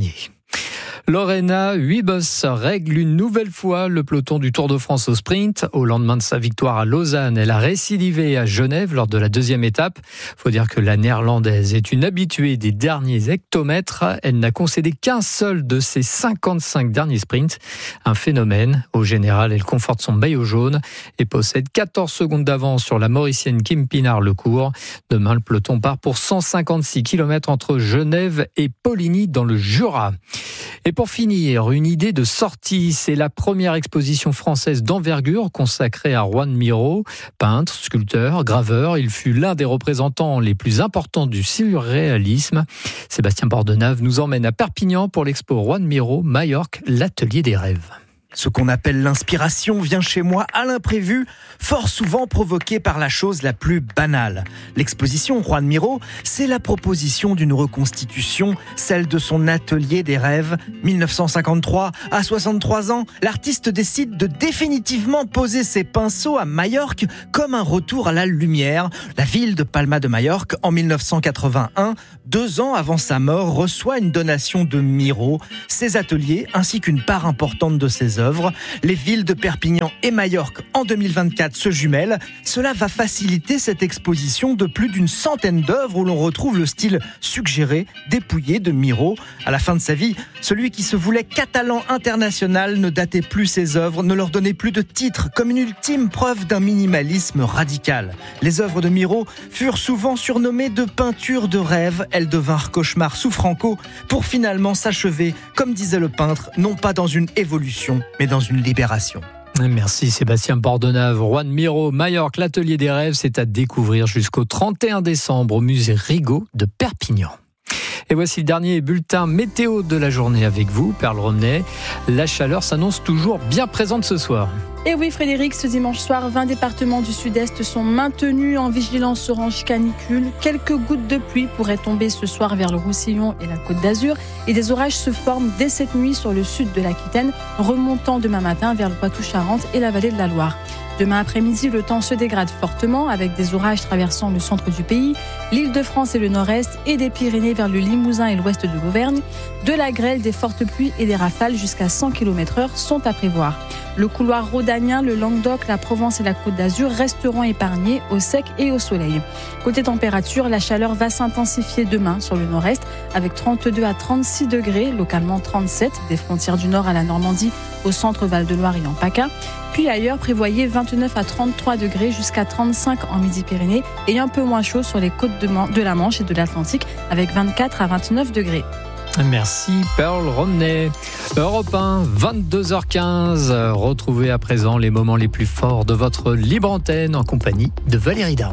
Lorena Wiebes règle une nouvelle fois le peloton du Tour de France au sprint. Au lendemain de sa victoire à Lausanne, elle a récidivé à Genève lors de la deuxième étape. Il faut dire que la néerlandaise est une habituée des derniers hectomètres. Elle n'a concédé qu'un seul de ses cinquante-cinq derniers sprints. Un phénomène. Au général, elle conforte son maillot jaune et possède quatorze secondes d'avance sur la Mauricienne Kim Pinard-Lecourt. Demain, le peloton part pour cent cinquante-six kilomètres entre Genève et Poligny dans le Jura. Et pour finir, une idée de sortie, c'est la première exposition française d'envergure consacrée à Juan Miró. Peintre, sculpteur, graveur, il fut l'un des représentants les plus importants du surréalisme. Sébastien Bordenave nous emmène à Perpignan pour l'expo Juan Miró, Majorque, l'atelier des rêves. Ce qu'on appelle l'inspiration vient chez moi à l'imprévu, fort souvent provoquée par la chose la plus banale. L'exposition Juan Miró, c'est la proposition d'une reconstitution, celle de son atelier des rêves. mille neuf cent cinquante-trois, à soixante-trois ans, l'artiste décide de définitivement poser ses pinceaux à Majorque comme un retour à la lumière. La ville de Palma de Majorque, en mille neuf cent quatre-vingt-un, deux ans avant sa mort, reçoit une donation de Miró, ses ateliers ainsi qu'une part importante de ses œuvres. Les villes de Perpignan et Majorque en deux mille vingt-quatre se jumellent. Cela va faciliter cette exposition de plus d'une centaine d'œuvres où l'on retrouve le style suggéré, dépouillé de Miró. À la fin de sa vie, celui qui se voulait catalan international ne datait plus ses œuvres, ne leur donnait plus de titre, comme une ultime preuve d'un minimalisme radical. Les œuvres de Miró furent souvent surnommées de peintures de rêve. Elles devinrent cauchemars sous Franco pour finalement s'achever, comme disait le peintre, non pas dans une évolution, mais dans une libération. Merci Sébastien Bordenave. Juan Miró, Majorque, l'atelier des rêves, c'est à découvrir jusqu'au trente et un décembre au musée Rigaud de Perpignan. Et voici le dernier bulletin météo de la journée avec vous, Perle Romney. La chaleur s'annonce toujours bien présente ce soir. Et oui Frédéric, ce dimanche soir, vingt départements du sud-est sont maintenus en vigilance orange canicule. Quelques gouttes de pluie pourraient tomber ce soir vers le Roussillon et la Côte d'Azur. Et des orages se forment dès cette nuit sur le sud de l'Aquitaine, remontant demain matin vers le Poitou-Charentes et la vallée de la Loire. Demain après-midi, le temps se dégrade fortement avec des orages traversant le centre du pays, l'Île-de-France et le nord-est et des Pyrénées vers le Limousin et l'ouest de l'Auvergne. De la grêle, des fortes pluies et des rafales jusqu'à cent kilomètres heure sont à prévoir. Le couloir rhodanien, le Languedoc, la Provence et la Côte d'Azur resteront épargnés au sec et au soleil. Côté température, la chaleur va s'intensifier demain sur le nord-est avec trente-deux à trente-six degrés, localement trente-sept, des frontières du nord à la Normandie, au centre Val-de-Loire et en PACA. Puis ailleurs, prévoyez vingt-neuf à trente-trois degrés jusqu'à trente-cinq en Midi-Pyrénées et un peu moins chaud sur les côtes de la Manche et de l'Atlantique avec vingt-quatre à vingt-neuf degrés. Merci Pearl Romney. Europe un, vingt-deux heures quinze. Retrouvez à présent les moments les plus forts de votre libre antenne en compagnie de Valérie Darmon.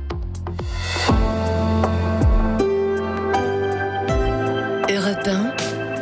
Europe un.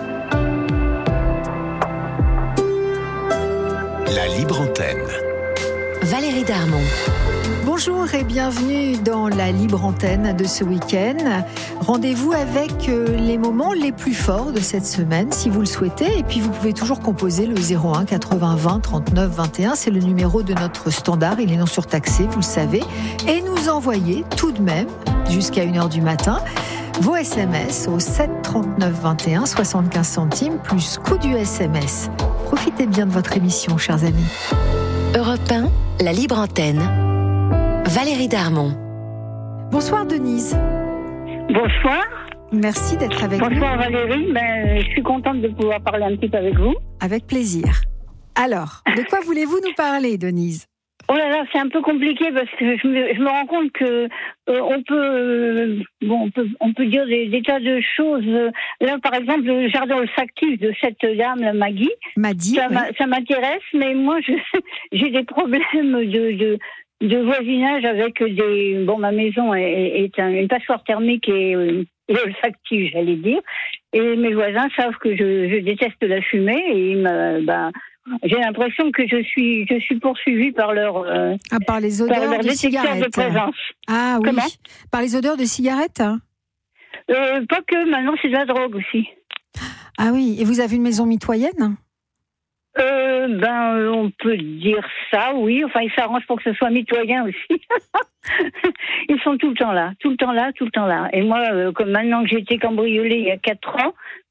La libre antenne. Valérie Darmon. Bonjour et bienvenue dans la libre antenne de ce week-end. Rendez-vous avec les moments les plus forts de cette semaine si vous le souhaitez. Et puis vous pouvez toujours composer le zéro un quatre-vingts vingt trente-neuf vingt et un. C'est le numéro de notre standard. Il est non surtaxé, vous le savez. Et nous envoyer tout de même jusqu'à une heure du matin vos S M S au sept trente-neuf vingt et un, soixante-quinze centimes plus coût du S M S. Profitez bien de votre émission, chers amis. Europe un, la libre antenne. Valérie Darmon. Bonsoir Denise. Bonsoir. Merci d'être avec nous. Bonsoir Valérie, ben, je suis contente de pouvoir parler un petit peu avec vous. Avec plaisir. Alors, de quoi voulez-vous nous parler, Denise ? Oh là là, c'est un peu compliqué parce que je me, je me rends compte que euh, on peut, euh, bon, on peut, on peut dire des, des tas de choses. Là, par exemple, le jardin olfactif de cette dame, la Maggie. Maggie, ça, oui. ça m'intéresse, mais moi, je, j'ai des problèmes de, de, de voisinage avec des. Bon, ma maison est, est un, une passoire thermique et, euh, et olfactive, j'allais dire. Et mes voisins savent que je, je déteste la fumée et ils me, bah, j'ai l'impression que je suis, je suis poursuivie par leur, euh, ah, par les odeurs par leur de détecteur cigarettes. de présence. Ah oui. Comment ? Par les odeurs de cigarettes. euh, Pas que, maintenant c'est de la drogue aussi. Ah oui, et vous avez une maison mitoyenne ? euh, Ben, on peut dire ça, oui. Enfin, ils s'arrangent pour que ce soit mitoyen aussi. Ils sont tout le temps là, tout le temps là, tout le temps là. Et moi, euh, comme maintenant que j'ai été cambriolée il y a quatre ans,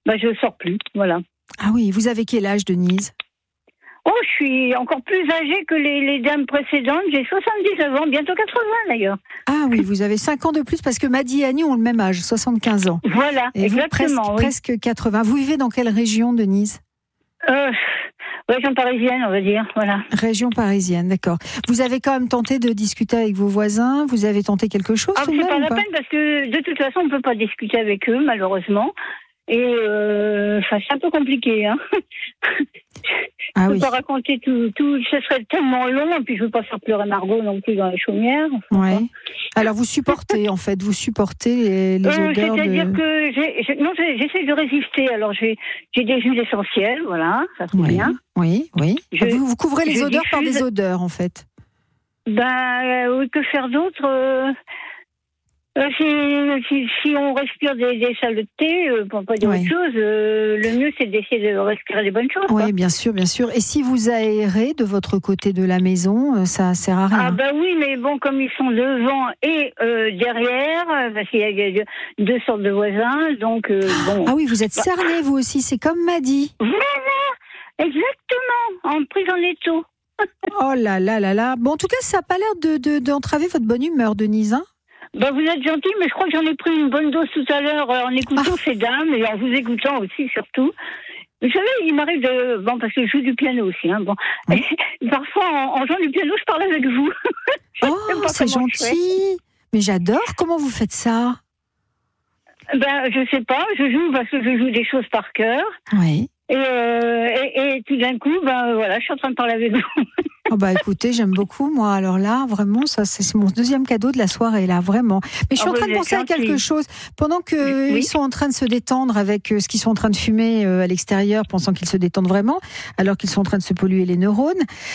bah, je ne sors plus, voilà. Ah oui, vous avez quel âge, Denise ? Oh, je suis encore plus âgée que les, les dames précédentes. J'ai soixante-dix-neuf ans, bientôt quatre-vingts d'ailleurs. Ah oui, vous avez cinq ans de plus parce que Maddy et Annie ont le même âge, soixante-quinze ans. Voilà, et exactement. Vous, presque, oui. presque quatre-vingts. Vous vivez dans quelle région, Denise ? euh, Région parisienne, on va dire. Voilà. Région parisienne, d'accord. Vous avez quand même tenté de discuter avec vos voisins ? Vous avez tenté quelque chose ah, tout de même, c'est pas la pas peine parce que de toute façon, on ne peut pas discuter avec eux, malheureusement. Et euh, c'est un peu compliqué. Hein. Ah je ne oui. peux pas raconter tout, tout, ce serait tellement long, et puis je ne veux pas faire pleurer Margot non plus dans les chaumières. Ouais. Alors vous supportez, en fait, vous supportez les, les euh, odeurs C'est-à-dire de... que j'ai, j'ai, non, j'ai, j'essaie de résister. Alors j'ai, j'ai des huiles essentielles, voilà, ça c'est oui. bien. Oui, oui. Je, vous, vous couvrez les odeurs diffuse... par des odeurs, en fait. Ben euh, oui, que faire d'autre euh... Euh, si, si, si on respire des, des saletés, euh, pour pas dire ouais. autre chose, euh, le mieux c'est d'essayer de respirer des bonnes choses. Oui, quoi. bien sûr, bien sûr. Et si vous aérez de votre côté de la maison, ça sert à rien. Ah bah oui, mais bon, comme ils sont devant et euh, derrière, parce qu'il y a deux sortes de voisins, donc euh, bon. Ah oui, vous êtes cerné vous aussi, c'est comme Maddy. Voilà, exactement, en prise en étau. Oh là là là là. Bon, en tout cas, ça n'a pas l'air de, de, d'entraver votre bonne humeur, Denise, hein ? Ben, vous êtes gentil, mais je crois que j'en ai pris une bonne dose tout à l'heure en écoutant ah. ces dames et en vous écoutant aussi, surtout. Vous savez, il m'arrive de... Bon, parce que je joue du piano aussi, hein, bon. Oui. Et parfois, en, en jouant du piano, je parle avec vous. Oh, c'est gentil. Mais j'adore. Comment vous faites ça ? Ben, je sais pas. Je joue parce que je joue des choses par cœur. Oui. Et, euh, et, et tout d'un coup, ben voilà, je suis en train de parler avec vous. Oh bah écoutez, j'aime beaucoup moi. Alors là, vraiment, ça c'est mon deuxième cadeau de la soirée là, vraiment. Mais je suis oh, en train de penser à quelque chose. Pendant que oui. ils sont en train de se détendre avec ce qu'ils sont en train de fumer à l'extérieur, pensant qu'ils se détendent vraiment, alors qu'ils sont en train de se polluer les neurones.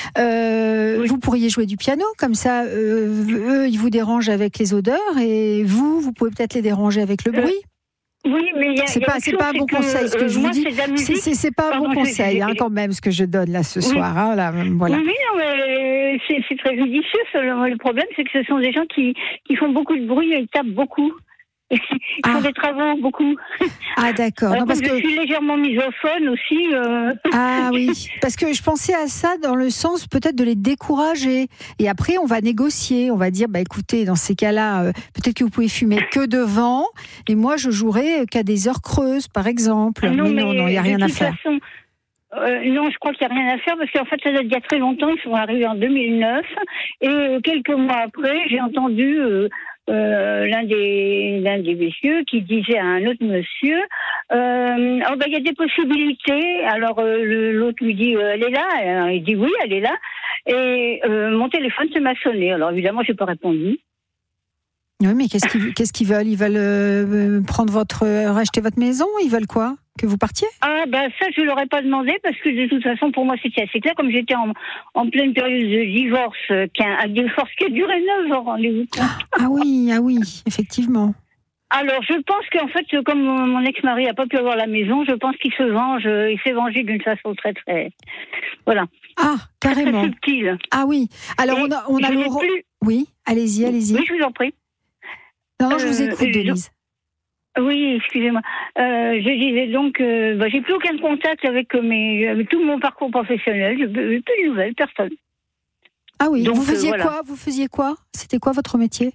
Euh, oui. Vous pourriez jouer du piano, comme ça, euh, eux ils vous dérangent avec les odeurs et vous, vous pouvez peut-être les déranger avec le bruit. Oui, mais il y a, c'est y a pas, c'est pas un bon que, conseil ce que euh, je vous moi, dis. C'est, c'est, c'est pas Pardon, un bon conseil hein, quand même ce que je donne là ce oui. soir. Hein, là, voilà. Oui, non, mais c'est, c'est très judicieux. Le problème, c'est que ce sont des gens qui, qui font beaucoup de bruit et ils tapent beaucoup. Ils ah. font des travaux beaucoup. Ah d'accord. Non, parce que je suis légèrement misophone aussi. Euh... Ah oui, parce que je pensais à ça dans le sens peut-être de les décourager. Et après, on va négocier. On va dire, bah écoutez, dans ces cas-là, euh, peut-être que vous pouvez fumer que devant, et moi je jouerai qu'à des heures creuses, par exemple. Non, mais, mais non, non, il n'y a rien à faire. Façon, euh, non, je crois qu'il n'y a rien à faire parce qu'en fait, ça date d'il y a très longtemps. Ils sont arrivés en deux mille neuf et euh, quelques mois après, j'ai entendu. Euh, Euh, l'un des l'un des messieurs qui disait à un autre monsieur euh, oh ben il y a des possibilités. Alors euh, le, l'autre lui dit euh, elle est là. Alors, il dit oui, elle est là. Et euh, mon téléphone se m'a sonné. Alors évidemment j'ai pas répondu. Oui, mais qu'est-ce qu'ils qu'est-ce qu'ils veulent ? Ils veulent euh, prendre votre euh, racheter votre maison ? Ils veulent quoi ? Que vous partiez ? Ah ben ça je leur ai pas demandé parce que de toute façon pour moi c'était assez clair, comme j'étais en, en pleine période de divorce, euh, un divorce qui a duré neuf ans, rendez-vous compte. Ah oui, ah oui, effectivement. Alors je pense qu'en fait comme mon ex-mari a pas pu avoir la maison, je pense qu'il se venge, il s'est vengé d'une façon très très voilà. Ah carrément. Très subtile. Ah oui. Alors Et on a on a le... plus... Oui, allez-y, allez-y. Oui, je vous en prie. Non, non, je vous écoute, euh, Denise. Oui, excusez-moi. Euh, je disais donc, euh, bah, j'ai plus aucun contact avec, mes, avec tout mon parcours professionnel. Je n'ai plus de nouvelles, personne. Ah oui. Donc, vous faisiez euh, voilà. quoi Vous faisiez quoi C'était quoi votre métier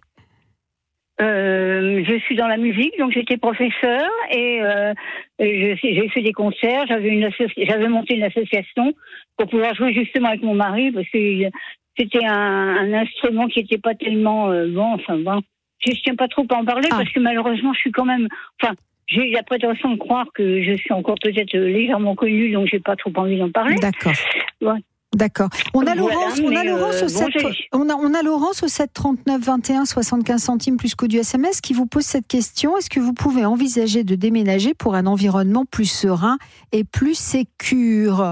euh, Je suis dans la musique, donc j'étais professeur et euh, je, j'ai fait des concerts. J'avais une associ... j'avais monté une association pour pouvoir jouer justement avec mon mari parce que c'était un, un instrument qui n'était pas tellement euh, bon. Enfin bon. Je ne tiens pas trop à en parler ah. parce que malheureusement, je suis quand même... Enfin, j'ai la prétention de croire que je suis encore peut-être légèrement connue, donc je n'ai pas trop envie d'en parler. D'accord. Ouais. D'accord. On a, voilà, Laurence, on, a Laurence euh, au sept, bon, on, a, on a Laurence au sept trente-neuf vingt et un soixante-quinze centimes plus coût du S M S qui vous pose cette question. Est-ce que vous pouvez envisager de déménager pour un environnement plus serein et plus sécure ?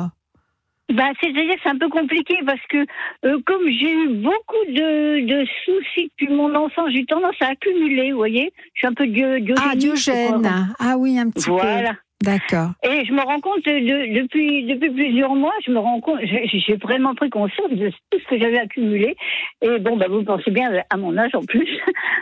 Bah, c'est-à-dire que c'est un peu compliqué parce que euh, comme j'ai eu beaucoup de, de soucis depuis mon enfance, j'ai tendance à accumuler, vous voyez. Je suis un peu dio- diogène. Ah, diogène. Ah oui, un petit voilà. peu. Voilà. D'accord. Et je me rends compte, de, depuis, depuis plusieurs mois, je me rends compte, j'ai, j'ai vraiment pris conscience de tout ce que j'avais accumulé. Et bon, bah, vous pensez bien à mon âge en plus.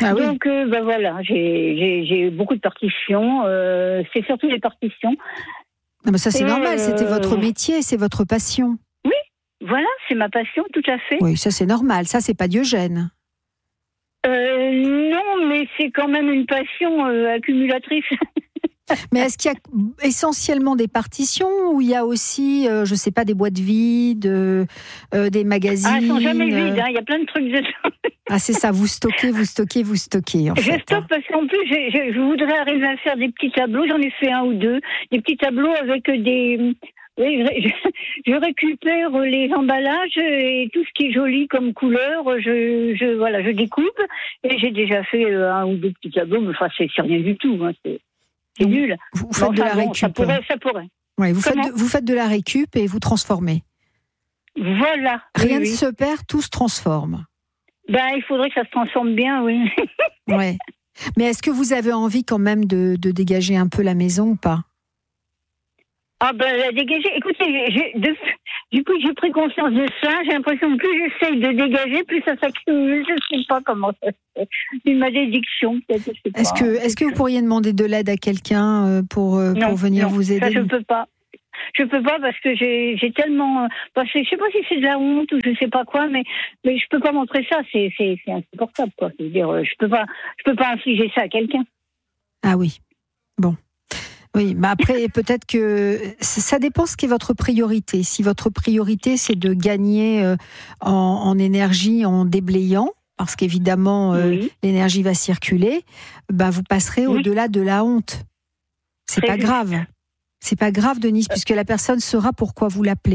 Ah oui. Donc, euh, ben voilà, j'ai, j'ai, j'ai beaucoup de partitions. Euh, c'est surtout les partitions. Non, mais ça, c'est Et normal. euh... C'était votre métier, c'est votre passion. Oui, voilà, c'est ma passion, tout à fait. Oui, ça, c'est normal. Ça, c'est pas Diogène. Euh, non, mais c'est quand même une passion euh, accumulatrice. Mais est-ce qu'il y a essentiellement des partitions ou il y a aussi, euh, je sais pas, des boîtes vides, euh, euh, des magazines? Ah, elles sont jamais vides, hein, il y a plein de trucs dedans. Ah, c'est ça, vous stockez, vous stockez, vous stockez, en je fait. stocke parce qu'en plus, je, je, je voudrais arriver à faire des petits tableaux, j'en ai fait un ou deux, des petits tableaux avec des... Oui, je, je récupère les emballages et tout ce qui est joli comme couleur, je, je, voilà, je découpe et j'ai déjà fait un ou deux petits tableaux, mais enfin, c'est, c'est rien du tout, hein, c'est... C'est nul. Vous, vous faites enfin, de la bon, récup. Ça pourrait, ça pourrait. Ouais, vous, faites de, vous faites de la récup et vous transformez. Voilà. Rien oui, ne oui. se perd, tout se transforme. Ben, il faudrait que ça se transforme bien, oui. Ouais. Mais est-ce que vous avez envie quand même de, de dégager un peu la maison ou pas? Ah ben, la dégager. Écoutez, j'ai, de, du coup, j'ai pris conscience de ça. J'ai l'impression que plus j'essaye de dégager, plus ça s'accumule. Je ne sais pas comment ça se fait. Une malédiction, peut-être. Je sais pas. Est-ce que, est-ce que vous pourriez demander de l'aide à quelqu'un pour, pour non, venir non, vous aider? Ça, je ne peux pas. Je peux pas parce que j'ai, j'ai tellement. Parce que je sais pas si c'est de la honte ou je sais pas quoi, mais mais je peux pas montrer ça. C'est c'est, c'est insupportable, quoi. C'est-à-dire, je peux pas, je peux pas infliger ça à quelqu'un. Ah oui. Bon. Oui, mais après, peut-être que ça dépend ce qu'est votre priorité. Si votre priorité, c'est de gagner en, en énergie en déblayant, parce qu'évidemment, oui. euh, l'énergie va circuler, ben vous passerez oui. au-delà de la honte. C'est Très pas juste. grave. C'est pas grave, Denise, puisque la personne saura pourquoi vous l'appelez.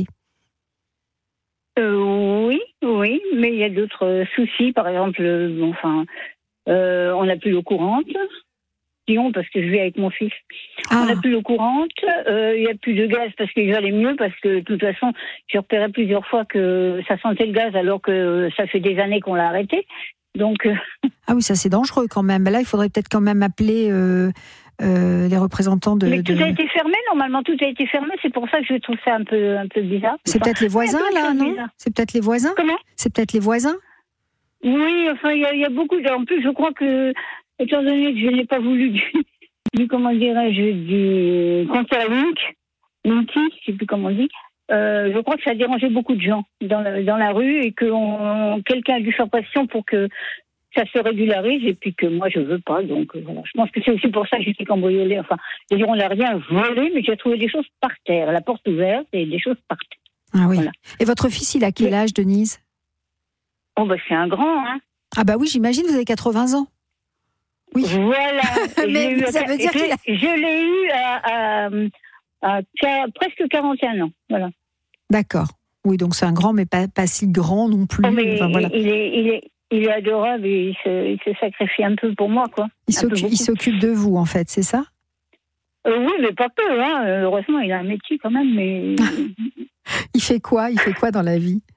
Euh, oui, oui, mais il y a d'autres soucis. Par exemple, euh, enfin, euh, on n'a plus l'eau courante. Parce que je vis avec mon fils. Ah. On n'a plus l'eau courante, il euh, n'y a plus de gaz parce qu'il allait mieux, parce que de toute façon, j'ai repéré plusieurs fois que ça sentait le gaz alors que ça fait des années qu'on l'a arrêté. Donc, euh... Ah oui, ça c'est dangereux quand même. Là, il faudrait peut-être quand même appeler euh, euh, les représentants de... Mais tout de... a été fermé, normalement tout a été fermé, c'est pour ça que je trouve ça un peu, un peu bizarre. C'est enfin, peut-être les voisins là, non bizarre. C'est peut-être les voisins Comment C'est peut-être les voisins Oui, enfin, il y, y a beaucoup... De... En plus, je crois que... Étant donné que je n'ai pas voulu du, du comment dirais-je, du compteur link, Linky, je ne sais plus comment on dit, euh, je crois que ça a dérangé beaucoup de gens dans la, dans la rue et que on, quelqu'un a dû faire pression pour que ça se régularise et puis que moi je ne veux pas. Donc euh, voilà. Je pense que c'est aussi pour ça que j'ai été cambriolée. Enfin, on n'a rien volé, mais j'ai trouvé des choses par terre, la porte ouverte et des choses par terre. Ah oui. Voilà. Et votre fils, il a quel âge, Denise? Oh bah c'est un grand, hein. Ah bah oui, j'imagine, vous avez quatre-vingts ans. Oui. Voilà. Mais ça veut dire je, qu'il a... je l'ai eu à, à, à, à presque quarante et un ans. Voilà. D'accord. Oui, donc c'est un grand, mais pas, pas si grand non plus. Oh, mais enfin, voilà. il, est, il, est, il est adorable et il se, il se sacrifie un peu pour moi, quoi. Il, s'occupe, il s'occupe de vous, en fait, c'est ça? euh, Oui, mais pas peu. Hein. Heureusement, il a un métier quand même. Mais... il fait quoi Il fait quoi dans la vie?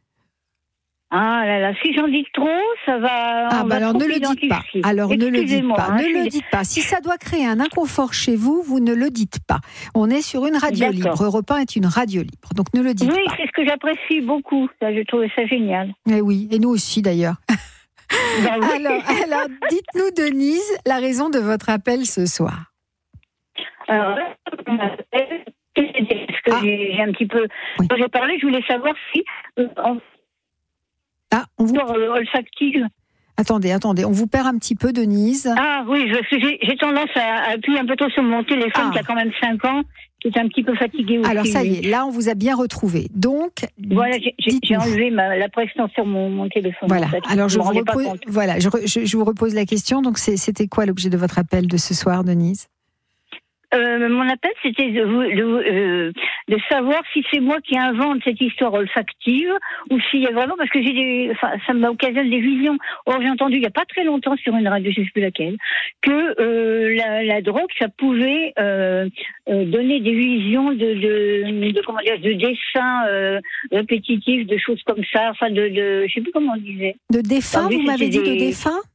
Ah là là, si j'en dis trop, ça va. Ah bah alors ne le dites pas. Alors ne le dites pas. Hein, ne le dites pas. Si ça doit créer un inconfort chez vous, vous ne le dites pas. On est sur une radio D'accord. libre. Europe un est une radio libre, donc ne le dites oui, pas. Oui, c'est ce que j'apprécie beaucoup. Ça, je trouve ça génial. Et oui, et nous aussi d'ailleurs. Ben oui. alors, alors, dites-nous, Denise, la raison de votre appel ce soir. Alors, parce que ah. j'ai, j'ai un petit peu. Oui. Quand j'ai parlé, je voulais savoir si. Euh, en... Ah, on vous... olfactive. Attendez, attendez, on vous perd un petit peu, Denise. Ah oui, parce que j'ai, j'ai tendance à appuyer un peu trop sur mon téléphone ah. qui a quand même cinq ans, qui est un petit peu fatigué aussi. Alors ça y est, là on vous a bien retrouvé. Donc, voilà, j'ai, j'ai enlevé ma, la pression sur mon, mon téléphone. Voilà, en fait. alors je, je vous, repose, voilà je, je, je vous repose la question. Donc c'est, c'était quoi l'objet de votre appel de ce soir, Denise? Euh, mon appel, c'était de, de, euh, de savoir si c'est moi qui invente cette histoire olfactive ou s'il y a vraiment, parce que j'ai des, enfin, ça m'occasionne des visions. Or, j'ai entendu il n'y a pas très longtemps sur une radio, je ne sais plus laquelle, que euh, la, la drogue, ça pouvait euh, euh, donner des visions de, de, de comment dire, de dessins euh, répétitifs, de choses comme ça, enfin de, de, je ne sais plus comment on disait. De défunts, vous m'avez dit des... de défunts?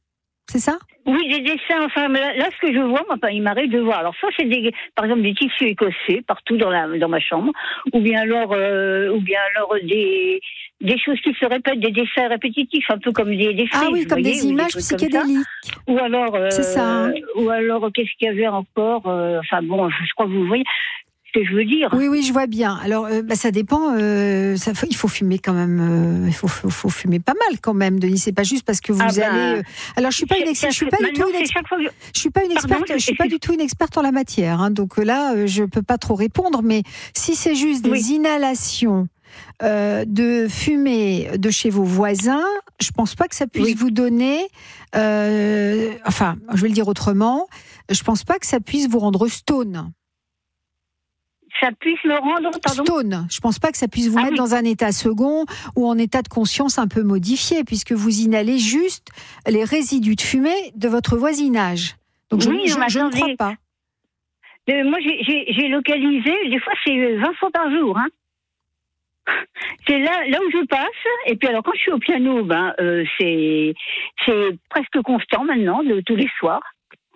c'est ça? Oui, des dessins. Enfin, là, là, ce que je vois, moi, il m'arrive de voir. Alors, soit c'est des, par exemple, des tissus écossais partout dans la dans ma chambre, ou bien alors, euh, ou bien alors des des choses qui se répètent, des dessins répétitifs, un peu comme des des Ah frises, oui, comme voyez, des images des psychédéliques. Ou alors, euh, c'est ça. Hein. Ou alors, qu'est-ce qu'il y avait encore euh, Enfin bon, je crois que vous voyez. Que je veux dire. Oui, oui, je vois bien. Alors, euh, bah, ça dépend. Euh, ça, il faut fumer quand même. Euh, il faut, faut, faut fumer pas mal quand même, Denis. C'est pas juste parce que vous ah ben, allez. Euh... Alors, je suis pas une ex... je suis pas du tout une experte. Je... je suis pas une experte. Pardon, je suis pas du tout une experte en la matière. Hein, donc là, euh, je peux pas trop répondre. Mais si c'est juste des oui. inhalations euh, de fumée de chez vos voisins, je pense pas que ça puisse oui. vous donner. Euh, enfin, je vais le dire autrement. Je pense pas que ça puisse vous rendre stone. Ça puisse me rendre pardon stone. Je pense pas que ça puisse vous ah mettre oui. dans un état second ou en état de conscience un peu modifié, puisque vous inhalez juste les résidus de fumée de votre voisinage. Donc oui, je, je, je ne crois pas. Euh, moi, j'ai, j'ai, j'ai localisé, des fois c'est vingt fois par jour. Hein. C'est là, là où je passe. Et puis alors quand je suis au piano, ben euh, c'est c'est presque constant maintenant, de tous les soirs.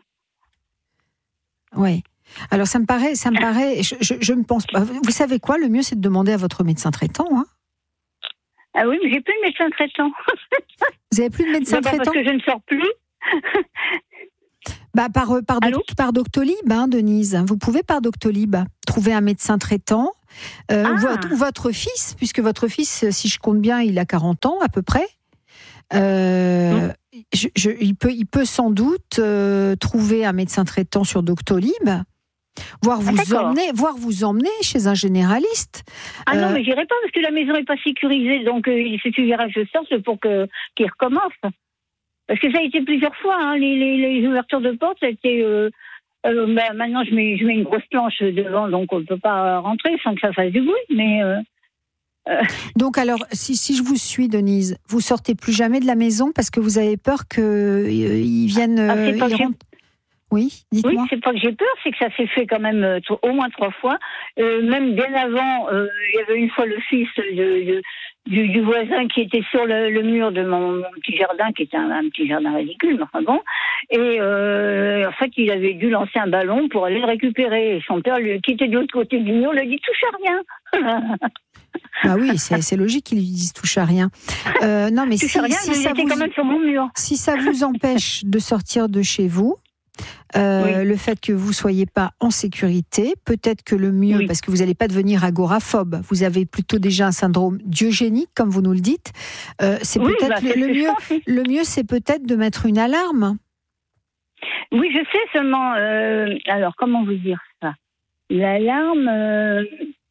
Oui. Alors ça me paraît, ça me paraît, je, je, je ne pense pas. Vous savez quoi? Le mieux, c'est de demander à votre médecin traitant. Hein. Ah oui, mais j'ai plus de médecin traitant. Vous avez plus de médecin traitant? Parce que je ne sors plus. Bah par par, doc, par Doctolib, hein, Denise. Vous pouvez par Doctolib trouver un médecin traitant. Euh, ah. votre, ou votre fils, puisque votre fils, si je compte bien, il a quarante ans à peu près. Euh, mmh. je, je, il peut, il peut sans doute euh, trouver un médecin traitant sur Doctolib. Voire vous, ah, emmener, voire vous emmener chez un généraliste. Ah euh... non, mais j'irai pas parce que la maison n'est pas sécurisée, donc euh, il suffira que je sorte pour que, qu'il recommence. Parce que ça a été plusieurs fois, hein, les, les, les ouvertures de porte, ça a été... Euh, euh, bah, maintenant, je mets, je mets une grosse planche devant, donc on ne peut pas rentrer sans que ça fasse du bruit, mais... Euh, euh... Donc alors, si, si je vous suis, Denise, vous sortez plus jamais de la maison parce que vous avez peur qu'ils euh, viennent... Ah, c'est pas ils rentrent... Oui, dites-moi. Oui, c'est pas que j'ai peur, c'est que ça s'est fait quand même euh, au moins trois fois. Euh, même bien avant, euh, il y avait une fois le fils de, de, du, du voisin qui était sur le, le mur de mon, mon petit jardin, qui était un, un petit jardin ridicule, mais enfin bon. Et euh, en fait, il avait dû lancer un ballon pour aller le récupérer. Et son père, lui, qui était de l'autre côté du mur, lui a dit « touche à rien ». Bah oui, c'est, c'est logique qu'ils lui disent touche à rien. Euh, non, mais si, rien, si, mais ça vous, quand même sur mon mur. si ça vous empêche de sortir de chez vous, Euh, oui. le fait que vous ne soyez pas en sécurité, peut-être que le mieux, oui. parce que vous n'allez pas devenir agoraphobe, vous avez plutôt déjà un syndrome diogénique, comme vous nous le dites, euh, c'est oui, peut-être bah, le, le, mieux, le mieux, c'est peut-être de mettre une alarme. Oui, je sais seulement... Euh, alors, comment vous dire ça? L'alarme... Euh...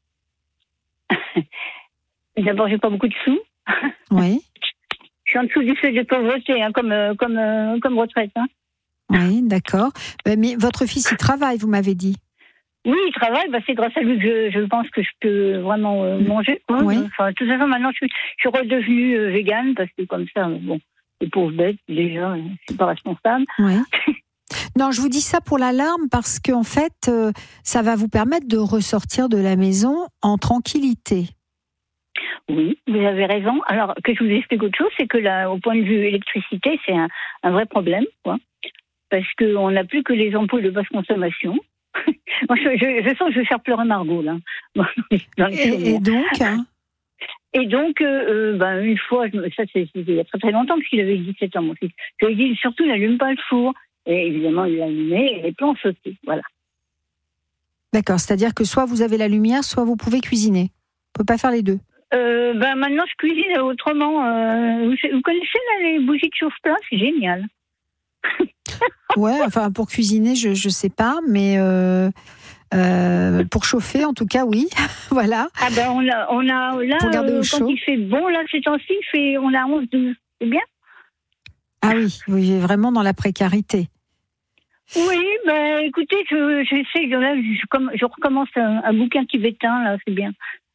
D'abord, j'ai pas beaucoup de sous. Oui. Je suis en dessous du seuil de pauvreté, hein, comme, euh, comme, euh, comme retraite, hein. Oui, d'accord. Mais votre fils, il travaille, vous m'avez dit. Oui, il travaille. Bah, c'est grâce à lui que je, je pense que je peux vraiment euh, manger. Hein. Oui. Enfin, de toute façon, maintenant, je suis, je suis redevenue euh, végane parce que comme ça, bon, les pauvres bêtes, déjà, je suis pas responsable. Oui. Non, je vous dis ça pour l'alarme parce qu'en fait, euh, ça va vous permettre de ressortir de la maison en tranquillité. Oui, vous avez raison. Alors, que je vous explique autre chose, c'est que là, au point de vue électricité, c'est un, un vrai problème, quoi. Parce qu'on n'a plus que les ampoules de basse consommation. Moi, je, je, je sens que je vais faire pleurer Margot, là. et, et donc hein Et donc, euh, ben, une fois, ça c'est, c'est il y a très très longtemps, parce qu'il avait dix-sept ans, mon fils, je lui ai dit, surtout, n'allume pas le four. Et évidemment, il l'a allumé et les plans ont sauté. Voilà. D'accord, c'est-à-dire que soit vous avez la lumière, soit vous pouvez cuisiner. On ne peut pas faire les deux. Euh, ben, maintenant, je cuisine autrement. Euh, vous, vous connaissez là, les bougies de chauffe-plat? C'est génial. Ouais, enfin pour cuisiner, je je sais pas, mais euh, euh, pour chauffer, en tout cas, oui, voilà. Ah ben on a on a là pour garder au euh, chaud. Quand il fait bon là ces temps-ci, il fait on a onze douze, c'est bien. Ah oui, vous vivez vraiment dans la précarité. Oui, ben écoutez, je j'essaie là, je, je, je recommence un, un bouquin tibétain là, c'est bien.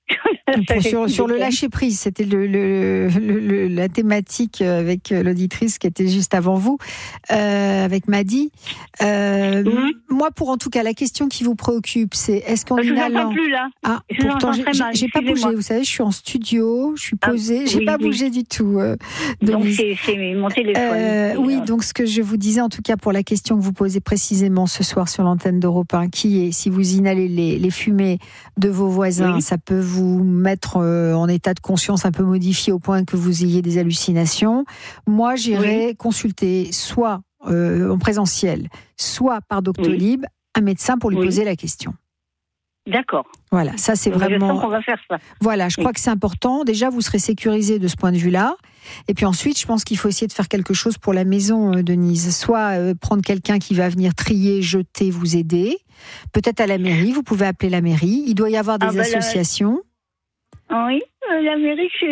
Pour, sur, sur le lâcher prise, c'était le, le, le, le, la thématique avec l'auditrice qui était juste avant vous, euh, avec Madi. Euh, mmh. Moi, pour en tout cas, la question qui vous préoccupe, c'est est-ce qu'en je inhalant... Je plus là. Ah, je pourtant, j'ai, j'ai pas bougé. Vous savez, je suis en studio, je suis posée, ah, j'ai oui, pas oui. bougé du tout. Euh, donc c'est, c'est mon téléphone. Euh, oui, donc ce que je vous disais, en tout cas, pour la question que vous posez précisément ce soir sur l'antenne d'Europe un, qui est si vous inhalez les, les fumées de vos voisins, oui. ça peut vous mettre en état de conscience un peu modifié au point que vous ayez des hallucinations. Moi, j'irai oui. consulter soit euh, en présentiel, soit par Doctolib, oui. un médecin pour lui oui. poser la question. D'accord. Voilà, ça c'est Donc, vraiment... Je sens qu'on va faire ça. Voilà, je oui. crois que c'est important. Déjà, vous serez sécurisé de ce point de vue-là. Et puis ensuite, je pense qu'il faut essayer de faire quelque chose pour la maison, Denise. Soit euh, prendre quelqu'un qui va venir trier, jeter, vous aider. Peut-être à la mairie, vous pouvez appeler la mairie. Il doit y avoir des ah bah associations. La... Oui, euh, la mairie, je,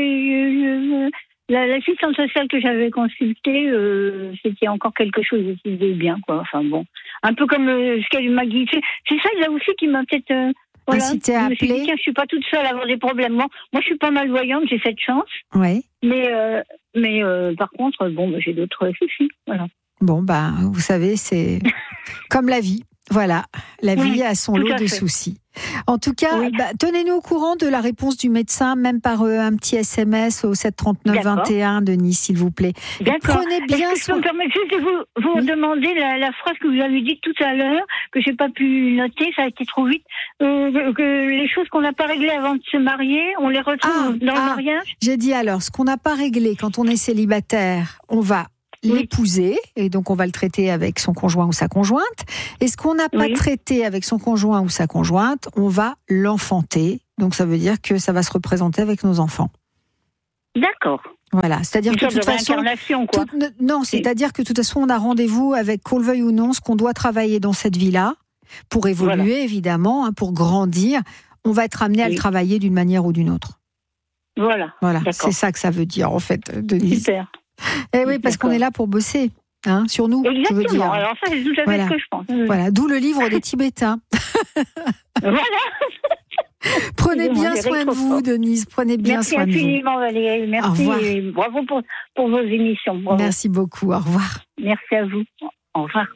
je, je, la, l'assistante sociale que j'avais consultée, euh, c'était encore quelque chose de bien, quoi. Enfin bon, un peu comme euh, ce qu'elle m'a dit. C'est, c'est ça là aussi qui m'a peut-être... Euh, Voilà, incité à appeler. Dit, tiens, je suis pas toute seule à avoir des problèmes. Moi, moi je suis pas malvoyante, j'ai cette chance. Oui. Mais, euh, mais euh, par contre, bon, bah, j'ai d'autres soucis. Voilà. Bon, bah, vous savez, c'est comme la vie. Voilà, la vie oui, a son lot de fait. soucis. En tout cas, oui. bah, tenez-nous au courant de la réponse du médecin, même par euh, un petit S M S au sept trente-neuf vingt et un, Denis, s'il vous plaît. D'accord. Prenez bien Est-ce que soin. je peux me permettre juste de vous, vous oui. demander la, la phrase que vous avez dite tout à l'heure, que j'ai pas pu noter, ça a été trop vite, euh, que les choses qu'on n'a pas réglées avant de se marier, on les retrouve ah, dans ah, le mariage. J'ai dit alors, ce qu'on n'a pas réglé quand on est célibataire, on va oui. l'épouser, et donc on va le traiter avec son conjoint ou sa conjointe. Et ce qu'on n'a pas oui. traité avec son conjoint ou sa conjointe, on va l'enfanter. Donc ça veut dire que ça va se représenter avec nos enfants. D'accord. Voilà, c'est-à-dire une que de toute façon, quoi. Tout, non, c'est-à-dire que de toute façon, on a rendez-vous avec, qu'on le veuille ou non, ce qu'on doit travailler dans cette vie-là, pour évoluer voilà. évidemment, hein, pour grandir. On va être amené oui. à le travailler d'une manière ou d'une autre. Voilà. Voilà, D'accord. c'est ça que ça veut dire en fait, Denise. Super. Eh oui, parce D'accord. qu'on est là pour bosser, hein, sur nous. Exactement. Je veux dire. Alors ça, c'est tout à fait voilà. ce que je pense. Voilà, d'où le livre des Tibétains. Voilà. Prenez bien soin de vous, Denise. Prenez bien Merci soin de vous. Merci infiniment, Valérie. Merci et bravo pour, pour vos émissions. Bravo. Merci beaucoup. Au revoir. Merci à vous. Au revoir.